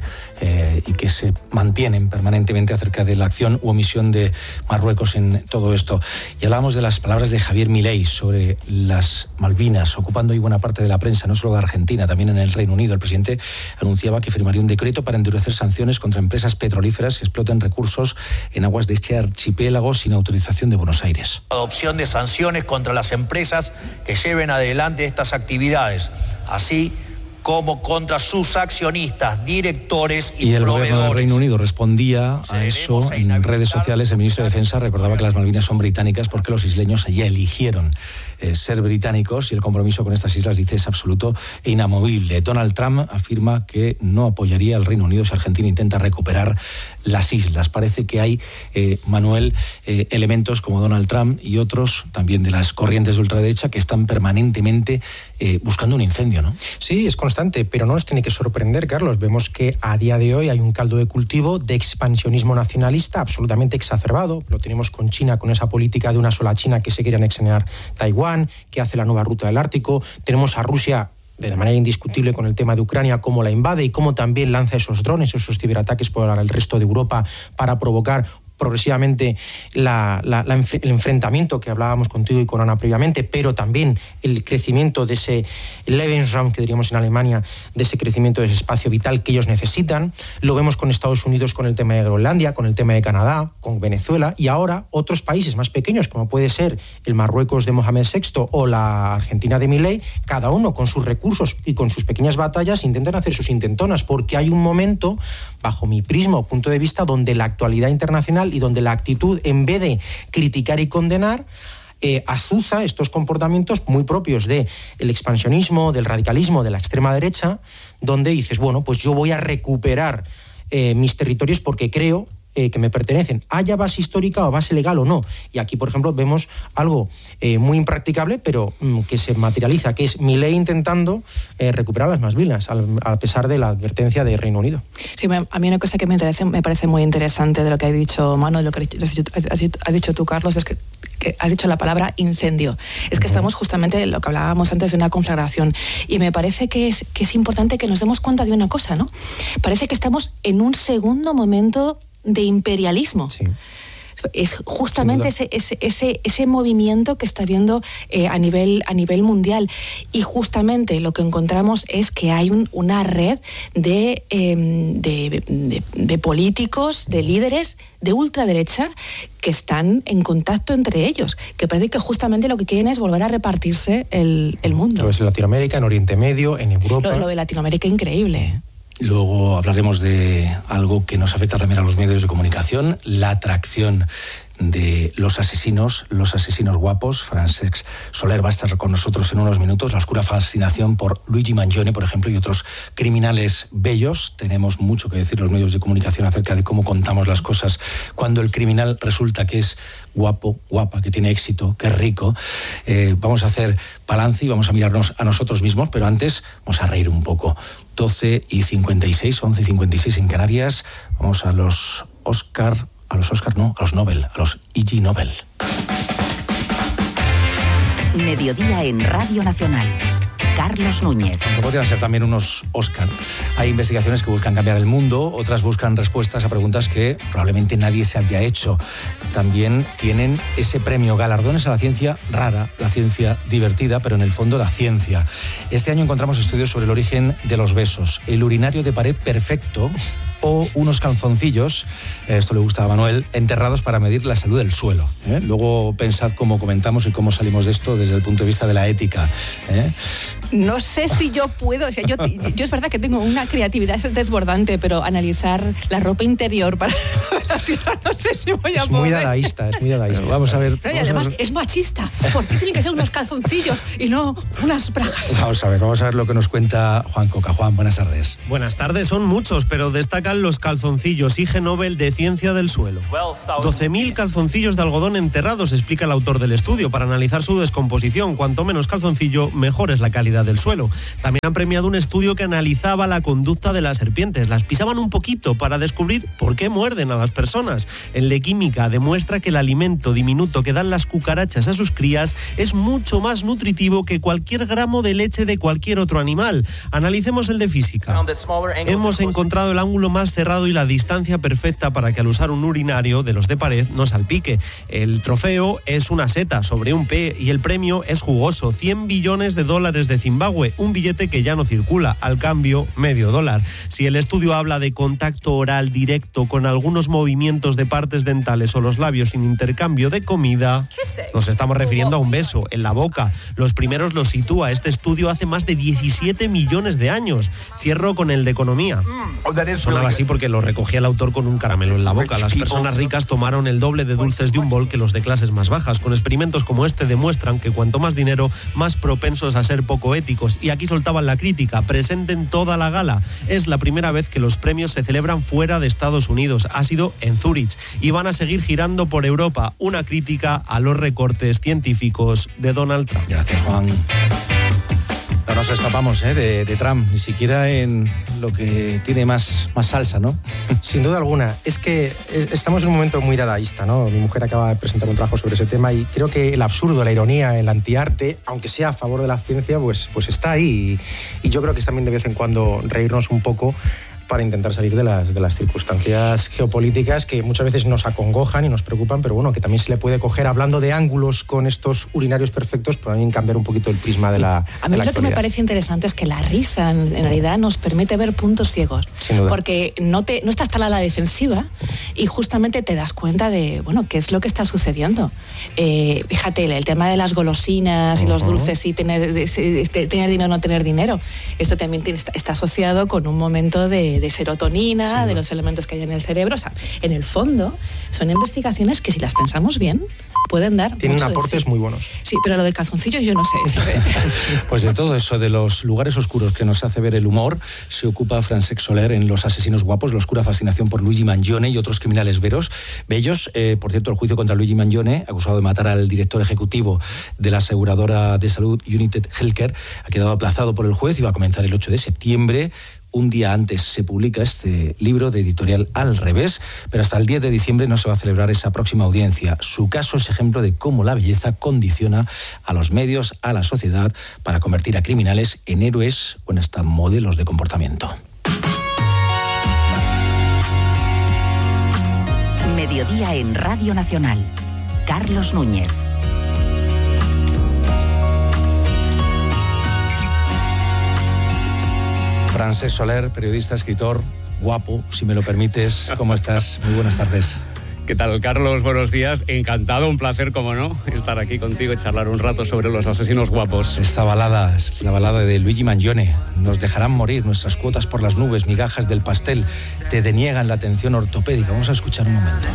y que se mantienen permanentemente acerca de la acción u omisión de Marruecos en todo esto. Y hablábamos de las palabras de Javier Milei sobre las Malvinas, ocupando hoy buena parte de la prensa, no solo de Argentina, también en el Reino Unido. El presidente anunciaba que firmaría un decreto para endurecer sanciones contra empresas petrolíferas que exploten recursos en aguas de este archipiélago sin autorización de Buenos Aires. Adopción de sanciones contra las empresas que lleven adelante estas actividades, así como contra sus accionistas, directores y el proveedores. gobierno del Reino Unido respondía a eso en redes sociales. El ministro de Defensa recordaba que las Malvinas son británicas porque los isleños allí eligieron ser británicos y el compromiso con estas islas, dice, es absoluto e inamovible. Donald Trump afirma que no apoyaría al Reino Unido si Argentina intenta recuperar las islas. Parece que hay, Manuel, elementos como Donald Trump y otros también de las corrientes de ultraderecha que están permanentemente buscando un incendio, ¿no? Sí, es constante, pero no nos tiene que sorprender, Carlos. Vemos que a día de hoy hay un caldo de cultivo de expansionismo nacionalista absolutamente exacerbado. Lo tenemos con China, con esa política de una sola China que se quiere anexionar Taiwán, que hace la nueva ruta del Ártico. Tenemos a Rusia de manera indiscutible con el tema de Ucrania, cómo la invade y cómo también lanza esos drones, esos ciberataques por el resto de Europa para provocar progresivamente el enfrentamiento que hablábamos contigo y con Ana previamente, pero también el crecimiento de ese Lebensraum, que diríamos en Alemania, de ese crecimiento de ese espacio vital que ellos necesitan. Lo vemos con Estados Unidos con el tema de Groenlandia, con el tema de Canadá, con Venezuela y ahora otros países más pequeños como puede ser el Marruecos de Mohamed VI o la Argentina de Milei, cada uno con sus recursos y con sus pequeñas batallas intentan hacer sus intentonas, porque hay un momento, bajo mi prisma o punto de vista, donde la actualidad internacional y donde la actitud, en vez de criticar y condenar, azuza estos comportamientos muy propios del expansionismo, del radicalismo, de la extrema derecha, donde dices, bueno, pues yo voy a recuperar mis territorios porque creo que me pertenecen, haya base histórica o base legal o no. Y aquí, por ejemplo, vemos algo muy impracticable, pero que se materializa, que es Milei intentando recuperar las Malvinas, a pesar de la advertencia del Reino Unido. Sí, a mí una cosa que me parece muy interesante de lo que ha dicho Manu, de lo que has dicho tú, Carlos, es que has dicho la palabra incendio. Es que estamos justamente en lo que hablábamos antes de una conflagración. Y me parece que es importante que nos demos cuenta de una cosa, ¿no? Parece que estamos en un segundo momento de imperialismo. Sí. Es justamente ese movimiento que está habiendo a nivel mundial, y justamente lo que encontramos es que hay una red de políticos, de líderes de ultraderecha que están en contacto entre ellos, que parece que justamente lo que quieren es volver a repartirse el mundo. Lo es en Latinoamérica, en Oriente Medio, en Europa. Lo de Latinoamérica, increíble. Luego hablaremos de algo que nos afecta también a los medios de comunicación, la atracción de los asesinos guapos. Francesc Soler va a estar con nosotros en unos minutos. La oscura fascinación por Luigi Mangione, por ejemplo, y otros criminales bellos. Tenemos mucho que decir los medios de comunicación acerca de cómo contamos las cosas cuando el criminal resulta que es guapo, guapa, que tiene éxito, que es rico. Vamos a hacer balance y vamos a mirarnos a nosotros mismos, pero antes vamos a reír un poco. 12:56, 11:56 en Canarias. Vamos a los Nobel, a los Ig Nobel. Mediodía en Radio Nacional. Carlos Núñez. Podrían ser también unos Oscar. Hay investigaciones que buscan cambiar el mundo, otras buscan respuestas a preguntas que probablemente nadie se había hecho. También tienen ese premio, galardones a la ciencia rara, la ciencia divertida, pero en el fondo la ciencia. Este año encontramos estudios sobre el origen de los besos, el urinario de pared perfecto o unos calzoncillos, esto le gusta a Manuel, enterrados para medir la salud del suelo. Luego pensad cómo comentamos y cómo salimos de esto desde el punto de vista de la ética. No sé si yo puedo, o sea, yo es verdad que tengo una creatividad desbordante, pero analizar la ropa interior para la tierra no sé si voy a es poder. Muy dadaísta. Vamos a ver. Y además es machista. ¿Por qué tienen que ser unos calzoncillos y no unas bragas? Vamos a ver lo que nos cuenta Juan Coca. Juan, buenas tardes. Buenas tardes, son muchos, pero destacan los calzoncillos Ig Nobel de Ciencia del Suelo. 12.000 calzoncillos de algodón enterrados, explica el autor del estudio, para analizar su descomposición. Cuanto menos calzoncillo, mejor es la calidad del suelo. También han premiado un estudio que analizaba la conducta de las serpientes. Las pisaban un poquito para descubrir por qué muerden a las personas. El de química demuestra que el alimento diminuto que dan las cucarachas a sus crías es mucho más nutritivo que cualquier gramo de leche de cualquier otro animal. Analicemos el de física. Hemos encontrado el ángulo más cerrado y la distancia perfecta para que al usar un urinario de los de pared no salpique. El trofeo es una seta sobre un P y el premio es jugoso, $100 billones de Zimbabue, un billete que ya no circula, al cambio $0.50. Si el estudio habla de contacto oral directo con algunos movimientos de partes dentales o los labios sin intercambio de comida, nos estamos refiriendo a un beso en la boca. Los primeros los sitúa este estudio hace más de 17 millones de años. Cierro con el de economía. Sonaba así porque lo recogía el autor con un caramelo en la boca. Las personas ricas tomaron el doble de dulces de un bol que los de clases más bajas. Con experimentos como este demuestran que cuanto más dinero, más propensos a ser poco éticos. Y aquí soltaban la crítica, presenten toda la gala. Es la primera vez que los premios se celebran fuera de Estados Unidos. Ha sido en Zúrich y van a seguir girando por Europa. Una crítica a los recortes científicos de Donald Trump. Gracias, Juan. No nos escapamos de Trump, ni siquiera en lo que tiene más salsa, ¿no? Sin duda alguna. Es que estamos en un momento muy dadaísta, ¿no? Mi mujer acaba de presentar un trabajo sobre ese tema y creo que el absurdo, la ironía, el antiarte, aunque sea a favor de la ciencia, pues está ahí. Y yo creo que es también de vez en cuando reírnos un poco para intentar salir de las circunstancias geopolíticas que muchas veces nos acongojan y nos preocupan, pero bueno, que también se le puede coger, hablando de ángulos con estos urinarios perfectos, para también cambiar un poquito el prisma de la A mí lo que me parece interesante es que la risa en realidad nos permite ver puntos ciegos, sin duda, porque no estás tan a la defensiva y justamente te das cuenta de, bueno, qué es lo que está sucediendo. Fíjate, el tema de las golosinas y los dulces y tener dinero o no tener dinero, esto también está asociado con un momento de serotonina, sí, de los elementos que hay en el cerebro. O sea, en el fondo son investigaciones que, si las pensamos bien, pueden dar tienen mucho aportes sí. muy buenos. Sí, pero lo del calzoncillo yo no sé. Pues de todo eso, de los lugares oscuros que nos hace ver el humor, se ocupa Francesc Soler en Los asesinos guapos, la oscura fascinación por Luigi Mangione y otros criminales bellos. Por cierto, el juicio contra Luigi Mangione, acusado de matar al director ejecutivo de la aseguradora de salud United Healthcare, ha quedado aplazado por el juez y va a comenzar el 8 de septiembre. Un día antes se publica este libro de editorial Al Revés, pero hasta el 10 de diciembre no se va a celebrar esa próxima audiencia. Su caso es ejemplo de cómo la belleza condiciona a los medios, a la sociedad, para convertir a criminales en héroes o en hasta modelos de comportamiento. Mediodía en Radio Nacional. Carlos Núñez. Francesc Soler, periodista, escritor, guapo, si me lo permites. ¿Cómo estás? Muy buenas tardes. ¿Qué tal, Carlos? Buenos días. Encantado, un placer, como no, estar aquí contigo y charlar un rato sobre Los asesinos guapos. Esta balada es la balada de Luigi Mangione. Nos dejarán morir nuestras cuotas por las nubes, migajas del pastel. Te deniegan la atención ortopédica. Vamos a escuchar un momento.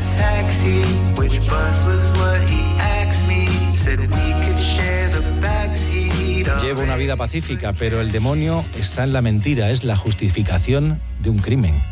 Llevo una vida pacífica, pero el demonio está en la mentira. Es la justificación de un crimen.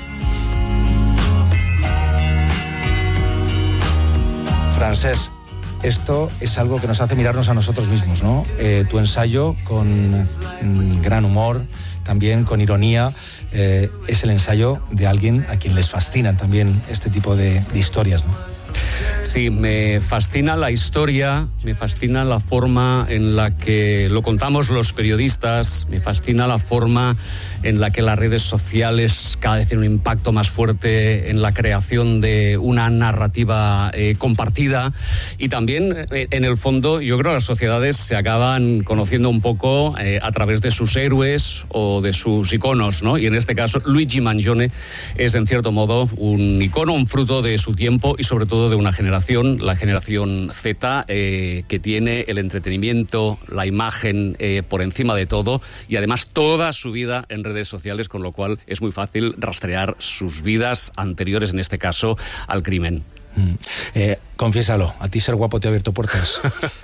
Francesc, esto es algo que nos hace mirarnos a nosotros mismos, ¿no? Tu ensayo con gran humor, también con ironía, es el ensayo de alguien a quien les fascinan también este tipo de historias, ¿no? Sí, me fascina la historia, me fascina la forma en la que lo contamos los periodistas, me fascina la forma en la que las redes sociales cada vez tienen un impacto más fuerte en la creación de una narrativa compartida, y también, en el fondo, yo creo que las sociedades se acaban conociendo un poco a través de sus héroes o de sus iconos, ¿no? Y en este caso, Luigi Mangione es, en cierto modo, un icono, un fruto de su tiempo y sobre todo de una generación, la generación Z, que tiene el entretenimiento, la imagen por encima de todo, y además toda su vida en redes sociales, con lo cual es muy fácil rastrear sus vidas anteriores, en este caso, al crimen. Confiésalo, ¿a ti ser guapo te ha abierto puertas?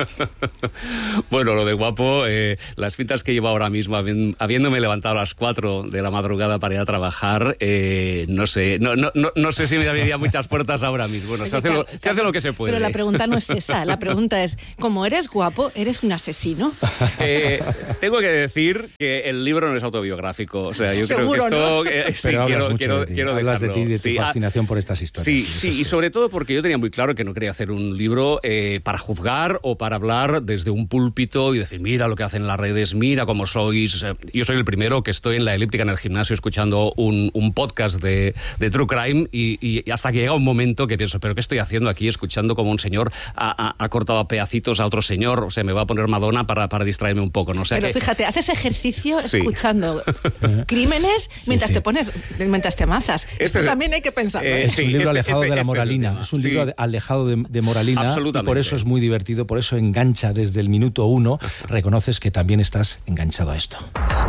Bueno, lo de guapo, las pintas que llevo ahora mismo, habiéndome levantado a las 4 de la madrugada para ir a trabajar, no sé si me abriría muchas puertas ahora mismo. Bueno, se hace lo que se puede. Pero la pregunta no es esa, la pregunta es, como eres guapo, ¿eres un asesino? Tengo que decir que el libro no es autobiográfico, o sea, yo Seguro, creo que esto... Pero hablas mucho quiero de ti, hablas de ti y de tu fascinación por estas historias. Sí, y sobre todo porque yo tenía muy claro que no quería hacer un libro para juzgar o para hablar desde un púlpito y decir, mira lo que hacen las redes, mira cómo sois. Yo soy el primero que estoy en la elíptica en el gimnasio escuchando un podcast de True Crime y hasta que llega un momento que pienso, ¿pero qué estoy haciendo aquí escuchando como un señor ha cortado a pedacitos a otro señor? O sea, me va a poner Madonna para distraerme un poco, ¿no? O sea, pero fíjate, haces ejercicio escuchando crímenes mientras te amazas. Esto también hay que pensarlo. Es un libro alejado de la moralina. Es un libro alejado de moralina, y por eso es muy divertido, por eso engancha desde el minuto 1. Reconoces que también estás enganchado a esto.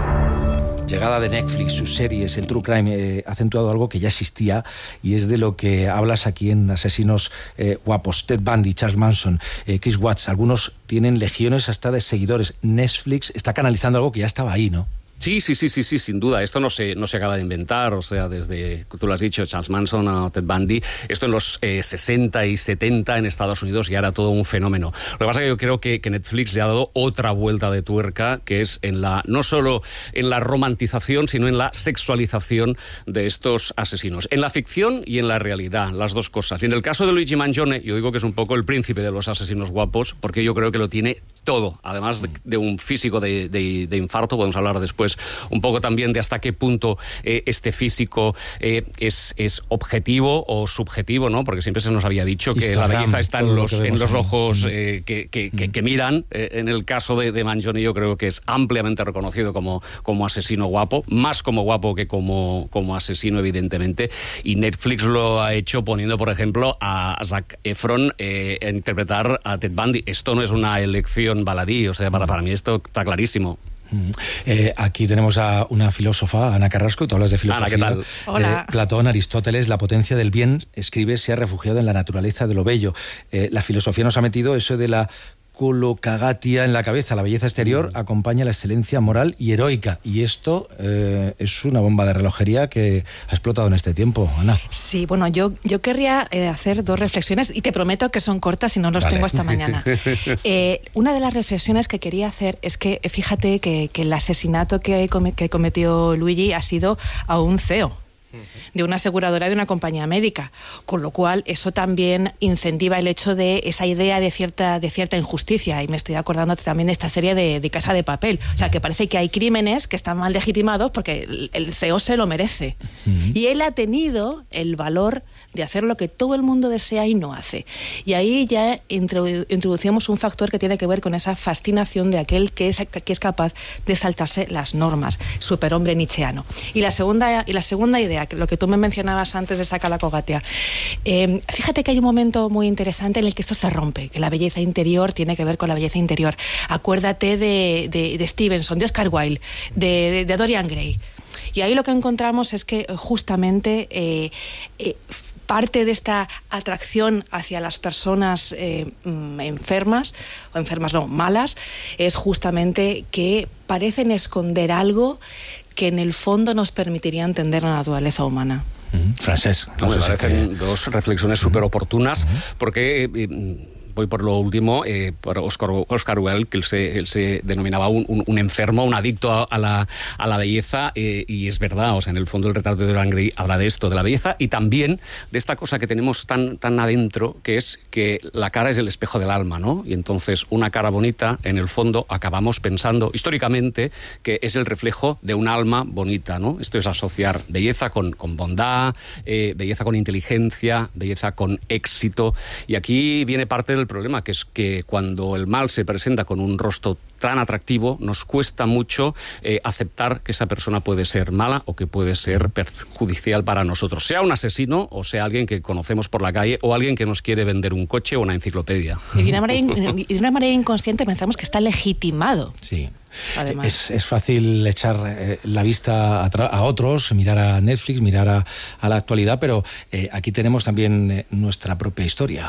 Llegada de Netflix, sus series, el True Crime, ha acentuado algo que ya existía, y es de lo que hablas aquí en Asesinos Guapos. Ted Bundy, Charles Manson, Chris Watts, algunos tienen legiones hasta de seguidores. Netflix está canalizando algo que ya estaba ahí, ¿no? Sí, sin duda. Esto no se acaba de inventar, o sea, desde, tú lo has dicho, Charles Manson a Ted Bundy, esto en los 60 y 70 en Estados Unidos ya era todo un fenómeno. Lo que pasa es que yo creo que Netflix le ha dado otra vuelta de tuerca, que es no solo en la romantización, sino en la sexualización de estos asesinos. En la ficción y en la realidad, las dos cosas. Y en el caso de Luigi Mangione, yo digo que es un poco el príncipe de los asesinos guapos, porque yo creo que lo tiene todo, además de un físico de infarto. Podemos hablar después un poco también de hasta qué punto este físico es objetivo o subjetivo, ¿no? Porque siempre se nos había dicho que la belleza está en los ojos que miran. En el caso de Mangione, yo creo que es ampliamente reconocido como asesino guapo, más como guapo que como asesino, evidentemente, y Netflix lo ha hecho poniendo, por ejemplo, a Zac Efron a interpretar a Ted Bundy. Esto no es una elección baladí, o sea, para mí esto está clarísimo. Aquí tenemos a una filósofa, Ana Carrasco, y tú hablas de filosofía. Ana, ¿qué tal? Hola. Platón, Aristóteles, la potencia del bien, escribe, se ha refugiado en la naturaleza de lo bello. La filosofía nos ha metido eso de la colocagatia en la cabeza. La belleza exterior acompaña la excelencia moral y heroica, y esto es una bomba de relojería que ha explotado en este tiempo, Ana. Sí, bueno, yo querría hacer dos reflexiones, y te prometo que son cortas y no los tengo hasta mañana. Una de las reflexiones que quería hacer es que fíjate que el asesinato que cometió Luigi ha sido a un CEO de una aseguradora, de una compañía médica, con lo cual eso también incentiva el hecho de esa idea de cierta injusticia, y me estoy acordando también de esta serie de Casa de Papel. O sea, que parece que hay crímenes que están mal legitimados porque el CEO se lo merece, y él ha tenido el valor de hacer lo que todo el mundo desea y no hace. Y ahí ya introducimos un factor que tiene que ver con esa fascinación de aquel que es capaz de saltarse las normas, superhombre nietzscheano. Y la segunda idea, lo que tú me mencionabas antes de esa colocagatia, fíjate que hay un momento muy interesante en el que esto se rompe, que la belleza interior tiene que ver con la belleza interior. Acuérdate de Stevenson, de Oscar Wilde, de Dorian Gray. Y ahí lo que encontramos es que justamente parte de esta atracción hacia las personas enfermas, o enfermas no, malas, es justamente que parecen esconder algo que en el fondo nos permitiría entender la naturaleza humana. Francesc, me parecen dos reflexiones súper oportunas, porque voy por lo último, por Oscar Wilde, que él se denominaba un enfermo, un adicto a la belleza, y es verdad, o sea, en el fondo el retrato de Dorian Gray habla de esto, de la belleza, y también de esta cosa que tenemos tan adentro, que es que la cara es el espejo del alma, ¿no? Y entonces una cara bonita, en el fondo, acabamos pensando históricamente que es el reflejo de un alma bonita, ¿no? Esto es asociar belleza con bondad, belleza con inteligencia, belleza con éxito, y aquí viene parte del problema, que es que cuando el mal se presenta con un rostro tan atractivo, nos cuesta mucho aceptar que esa persona puede ser mala o que puede ser perjudicial para nosotros, sea un asesino o sea alguien que conocemos por la calle o alguien que nos quiere vender un coche o una enciclopedia. Y de una manera inconsciente pensamos que está legitimado. Sí. Además. Es fácil echar la vista a otros, mirar a Netflix, mirar a la actualidad, pero aquí tenemos también nuestra propia historia.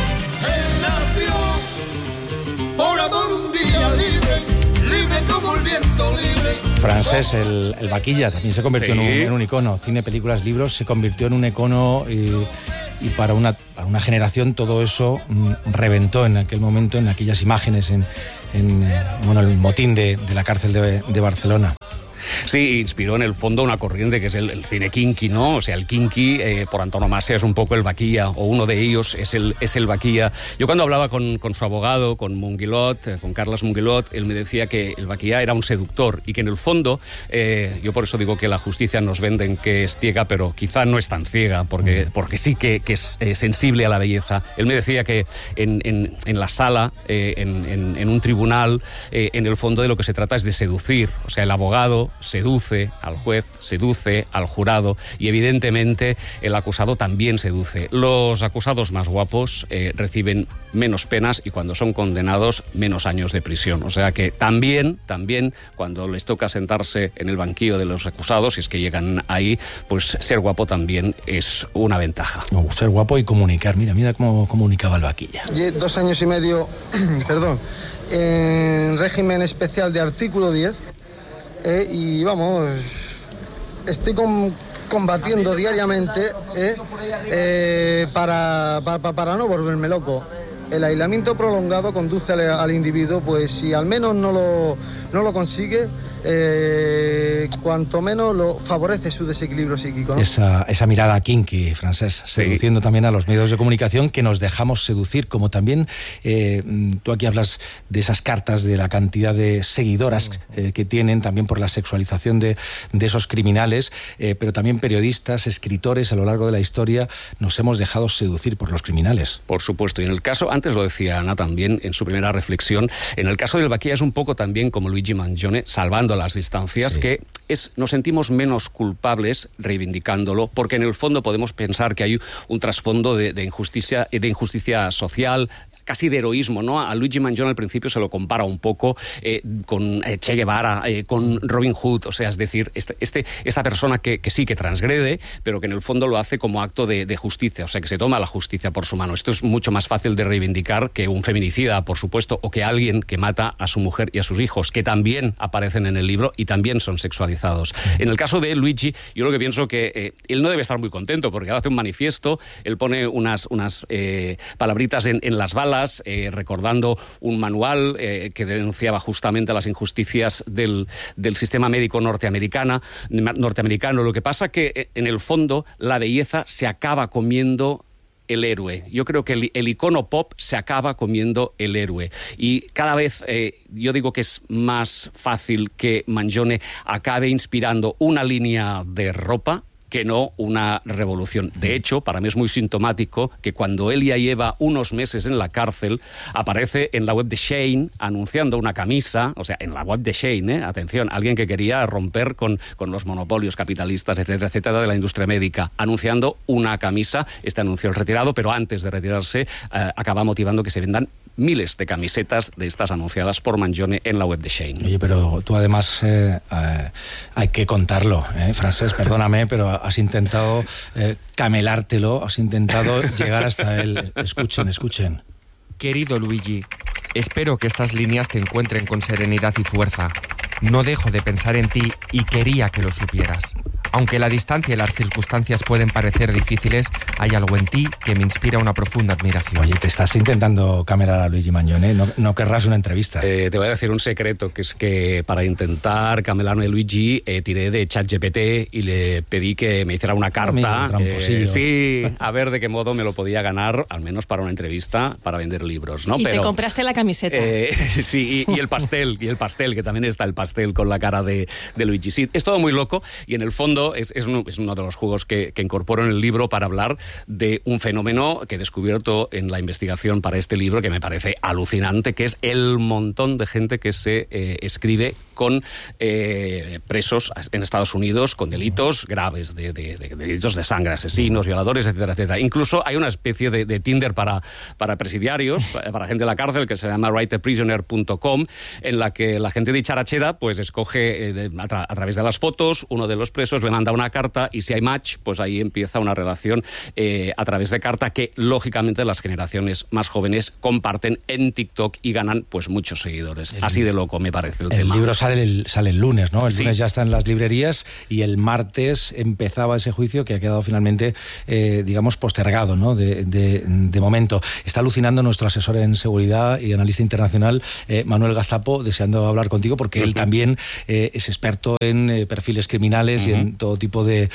Francés, el Vaquilla, también se convirtió en un icono. Cine, películas, libros, se convirtió en un icono y para una generación todo eso reventó en aquel momento, en aquellas imágenes, en el motín de la cárcel de Barcelona. Sí, inspiró en el fondo una corriente que es el cine kinky, ¿no? O sea, el kinky, por antonomasia, es un poco el Vaquilla, o uno de ellos es el Vaquilla. Yo cuando hablaba con su abogado, con Munguilot, con Carles Munguilot, él me decía que el Vaquilla era un seductor y que en el fondo, yo por eso digo que la justicia nos venden que es ciega, pero quizá no es tan ciega, porque sí que es sensible a la belleza. Él me decía que en la sala, en un tribunal, en el fondo de lo que se trata es de seducir. O sea, el abogado seduce al juez, seduce al jurado y evidentemente el acusado también seduce. Los acusados más guapos reciben menos penas y cuando son condenados menos años de prisión. O sea que también cuando les toca sentarse en el banquillo de los acusados, si es que llegan ahí, pues ser guapo también es una ventaja. Ser guapo y comunicar. Mira cómo comunicaba el Vaquilla. 2 años y medio, en régimen especial de artículo 10. Y vamos, estoy combatiendo diariamente para no volverme loco. El aislamiento prolongado conduce al individuo, pues si al menos no lo consigue, cuanto menos lo favorece su desequilibrio psíquico, ¿no? Esa mirada kinky, Francés, seduciendo también a los medios de comunicación, que nos dejamos seducir, como también tú aquí hablas de esas cartas, de la cantidad de seguidoras que tienen, también por la sexualización de esos criminales, pero también periodistas, escritores, a lo largo de la historia nos hemos dejado seducir por los criminales. Por supuesto, y en el caso, antes lo decía Ana también en su primera reflexión, en el caso del Vaquilla es un poco también como Luigi Mangione, salvando las distancias, que nos sentimos menos culpables reivindicándolo, porque en el fondo podemos pensar que hay un trasfondo de injusticia social, casi de heroísmo, ¿no? A Luigi Mangione al principio se lo compara un poco con Che Guevara, con Robin Hood, o sea, es decir, esta persona que sí que transgrede, pero que en el fondo lo hace como acto de justicia, o sea, que se toma la justicia por su mano. Esto es mucho más fácil de reivindicar que un feminicida, por supuesto, o que alguien que mata a su mujer y a sus hijos, que también aparecen en el libro y también son sexualizados. En el caso de Luigi, yo lo que pienso que él no debe estar muy contento, porque hace un manifiesto, él pone unas palabritas en las balas, recordando un manual que denunciaba justamente las injusticias del sistema médico norteamericano. Lo que pasa que en el fondo la belleza se acaba comiendo el héroe. Yo creo que el icono pop se acaba comiendo el héroe. Y cada vez yo digo que es más fácil que Mangione acabe inspirando una línea de ropa que no una revolución. De hecho, para mí es muy sintomático que cuando él ya lleva unos meses en la cárcel, aparece en la web de Shein anunciando una camisa, o sea, en la web de Shein, atención, alguien que quería romper con los monopolios capitalistas, etcétera, etcétera, de la industria médica, anunciando una camisa. Este anuncio es retirado, pero antes de retirarse acaba motivando que se vendan miles de camisetas de estas anunciadas por Mangione en la web de Shein. Oye, pero tú además hay que contarlo, Francés, perdóname, pero has intentado camelártelo, has intentado llegar hasta él. Escuchen. Querido Luigi, espero que estas líneas te encuentren con serenidad y fuerza. No dejo de pensar en ti y quería que lo supieras. Aunque la distancia y las circunstancias pueden parecer difíciles, hay algo en ti que me inspira una profunda admiración. Oye, te estás intentando camerar a Luigi Mangione, no querrás una entrevista. Te voy a decir un secreto, que es que para intentar camelarme a Luigi, tiré de ChatGPT y le pedí que me hiciera una carta. Sí, a ver de qué modo me lo podía ganar, al menos para una entrevista, para vender libros, ¿no? Y te compraste la camiseta. Sí, y el pastel, que también está el pastel con la cara de Luigi. Sí, es todo muy loco y en el fondo es uno de los juegos que incorporo en el libro para hablar de un fenómeno que he descubierto en la investigación para este libro que me parece alucinante, que es el montón de gente que se escribe con presos en Estados Unidos con delitos graves, de delitos de sangre, asesinos, violadores, etcétera, etcétera. Incluso hay una especie de Tinder para presidiarios, para gente de la cárcel, que se llama writeaprisoner.com, en la que la gente dicharachera pues escoge a través de las fotos, uno de los presos le manda una carta y si hay match, pues ahí empieza una relación a través de carta que lógicamente las generaciones más jóvenes comparten en TikTok y ganan pues muchos seguidores. Así de loco me parece el tema. El libro sale el lunes, ¿no? El lunes ya está en las librerías y el martes empezaba ese juicio que ha quedado finalmente, digamos, postergado, ¿no? De momento. Está alucinando nuestro asesor en seguridad y analista internacional, Manuel Gazapo, deseando hablar contigo porque él también es experto en perfiles criminales y en todo tipo de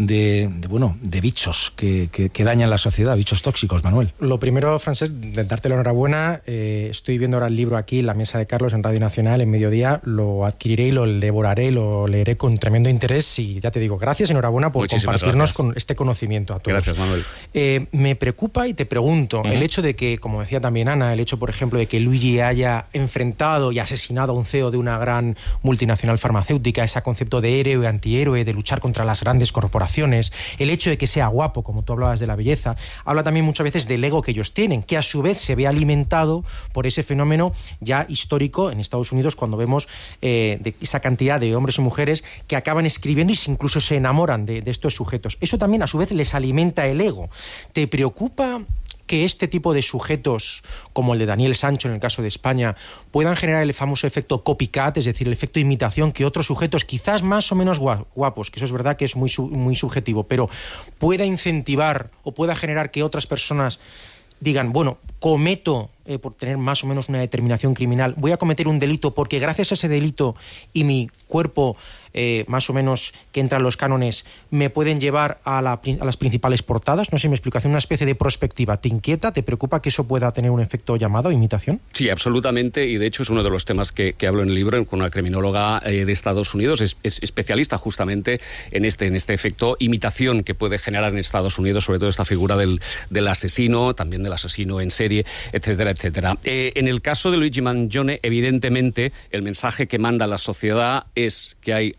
bichos que dañan la sociedad, bichos tóxicos, Manuel. Lo primero, Francesc, de darte la enhorabuena. Estoy viendo ahora el libro aquí en la mesa de Carlos en Radio Nacional en mediodía. Lo adquiriré y lo devoraré, lo leeré con tremendo interés y ya te digo, gracias, enhorabuena por compartirnos con este conocimiento a todos. Gracias, Manuel. Me preocupa y te pregunto, el hecho de que, como decía también Ana, el hecho, por ejemplo, de que Luigi haya enfrentado y asesinado a un CEO de una gran multinacional farmacéutica, ese concepto de héroe, antihéroe, de luchar contra las grandes corporaciones, el hecho de que sea guapo, como tú hablabas de la belleza, habla también muchas veces del ego que ellos tienen, que a su vez se ve alimentado por ese fenómeno ya histórico en Estados Unidos, cuando vemos de esa cantidad de hombres y mujeres que acaban escribiendo y incluso se enamoran de estos sujetos. Eso también a su vez les alimenta el ego. ¿Te preocupa que este tipo de sujetos, como el de Daniel Sancho en el caso de España, puedan generar el famoso efecto copycat, es decir, el efecto imitación, que otros sujetos, quizás más o menos guapos, que eso es verdad que es muy subjetivo, pero pueda incentivar o pueda generar que otras personas digan, bueno, cometo, por tener más o menos una determinación criminal, voy a cometer un delito porque gracias a ese delito y mi cuerpo más o menos que entra en los cánones me pueden llevar a las principales portadas? No sé, mi explicación, una especie de prospectiva. ¿Te inquieta? ¿Te preocupa que eso pueda tener un efecto llamado imitación? Sí, absolutamente, y de hecho es uno de los temas que hablo en el libro con una criminóloga de Estados Unidos, es especialista justamente en este efecto imitación que puede generar en Estados Unidos, sobre todo esta figura del asesino, también del asesino en serie, etcétera, etcétera. En el caso de Luigi Mangione, evidentemente, el mensaje que manda la sociedad es que hay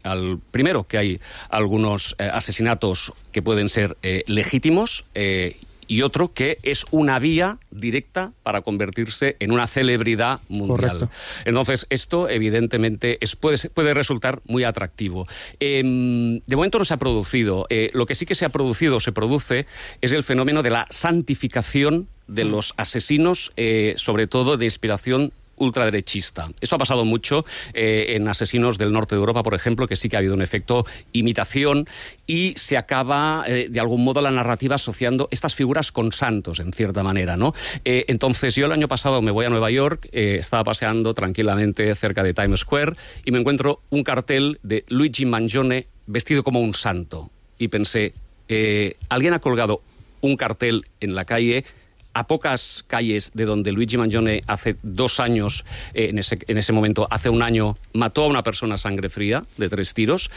algunos asesinatos que pueden ser legítimos y otro que es una vía directa para convertirse en una celebridad mundial. Correcto. Entonces, esto evidentemente puede resultar muy atractivo. De momento no se ha producido. Lo que sí que se produce es el fenómeno de la santificación de los asesinos, sobre todo de inspiración ultraderechista. Esto ha pasado mucho en asesinos del norte de Europa, por ejemplo, que sí que ha habido un efecto imitación y se acaba, de algún modo, la narrativa asociando estas figuras con santos, en cierta manera, ¿no? Entonces, yo el año pasado me voy a Nueva York, estaba paseando tranquilamente cerca de Times Square y me encuentro un cartel de Luigi Mangione vestido como un santo. Y pensé, alguien ha colgado un cartel en la calle a pocas calles de donde Luigi Mangione hace 2 años, en ese momento, hace un año, mató a una persona a sangre fría de 3 tiros.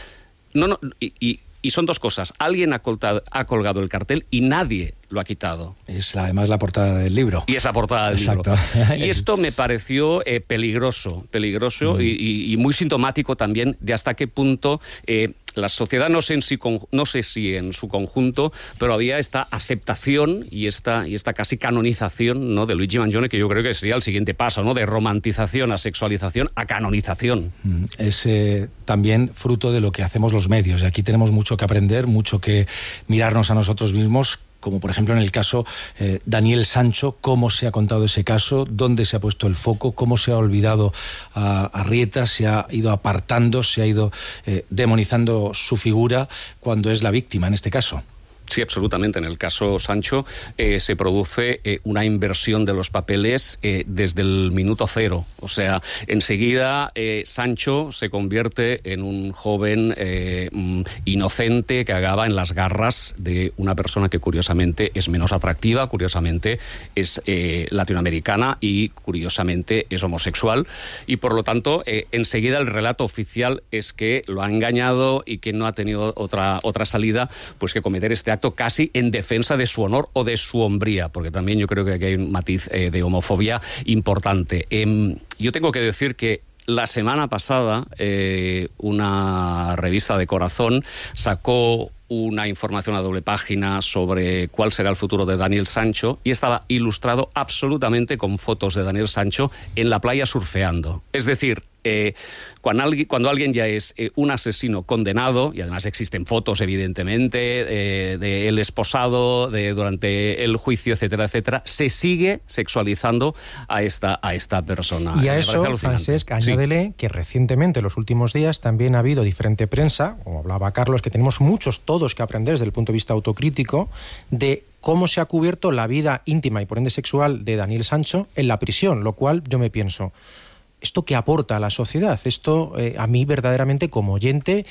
Y son 2 cosas. Alguien ha colgado el cartel y nadie lo ha quitado. Es además la portada del libro. Y es la portada del libro. Y esto me pareció peligroso y muy sintomático también de hasta qué punto la sociedad, no sé si en su conjunto, pero había esta aceptación y esta casi canonización, ¿no?, de Luigi Mangione, que yo creo que sería el siguiente paso, ¿no?, de romantización a sexualización a canonización. Es también fruto de lo que hacemos los medios, y aquí tenemos mucho que aprender, mucho que mirarnos a nosotros mismos. como por ejemplo en el caso Daniel Sancho, cómo se ha contado ese caso, dónde se ha puesto el foco, cómo se ha olvidado a Rieta, se ha ido apartando, se ha ido demonizando su figura cuando es la víctima en este caso. Sí, absolutamente. En el caso Sancho se produce una inversión de los papeles desde el minuto cero. O sea, enseguida Sancho se convierte en un joven inocente que acaba en las garras de una persona que curiosamente es menos atractiva, curiosamente es latinoamericana y curiosamente es homosexual. Y por lo tanto, enseguida el relato oficial es que lo ha engañado y que no ha tenido otra salida pues que cometer este acto casi en defensa de su honor o de su hombría, porque también yo creo que aquí hay un matiz de homofobia importante. Yo tengo que decir que la semana pasada una revista de Corazón sacó una información a doble página sobre cuál será el futuro de Daniel Sancho y estaba ilustrado absolutamente con fotos de Daniel Sancho en la playa surfeando. Es decir, cuando alguien ya es un asesino condenado, y además existen fotos evidentemente de él esposado durante el juicio, etcétera, etcétera, se sigue sexualizando a esta persona. Y a eso, Francesc, añádele que recientemente, en los últimos días, también ha habido diferente prensa, como hablaba Carlos, que tenemos muchos todos que aprender desde el punto de vista autocrítico, de cómo se ha cubierto la vida íntima y por ende sexual de Daniel Sancho en la prisión, lo cual yo me pienso, ¿esto qué aporta a la sociedad? Esto a mí verdaderamente como oyente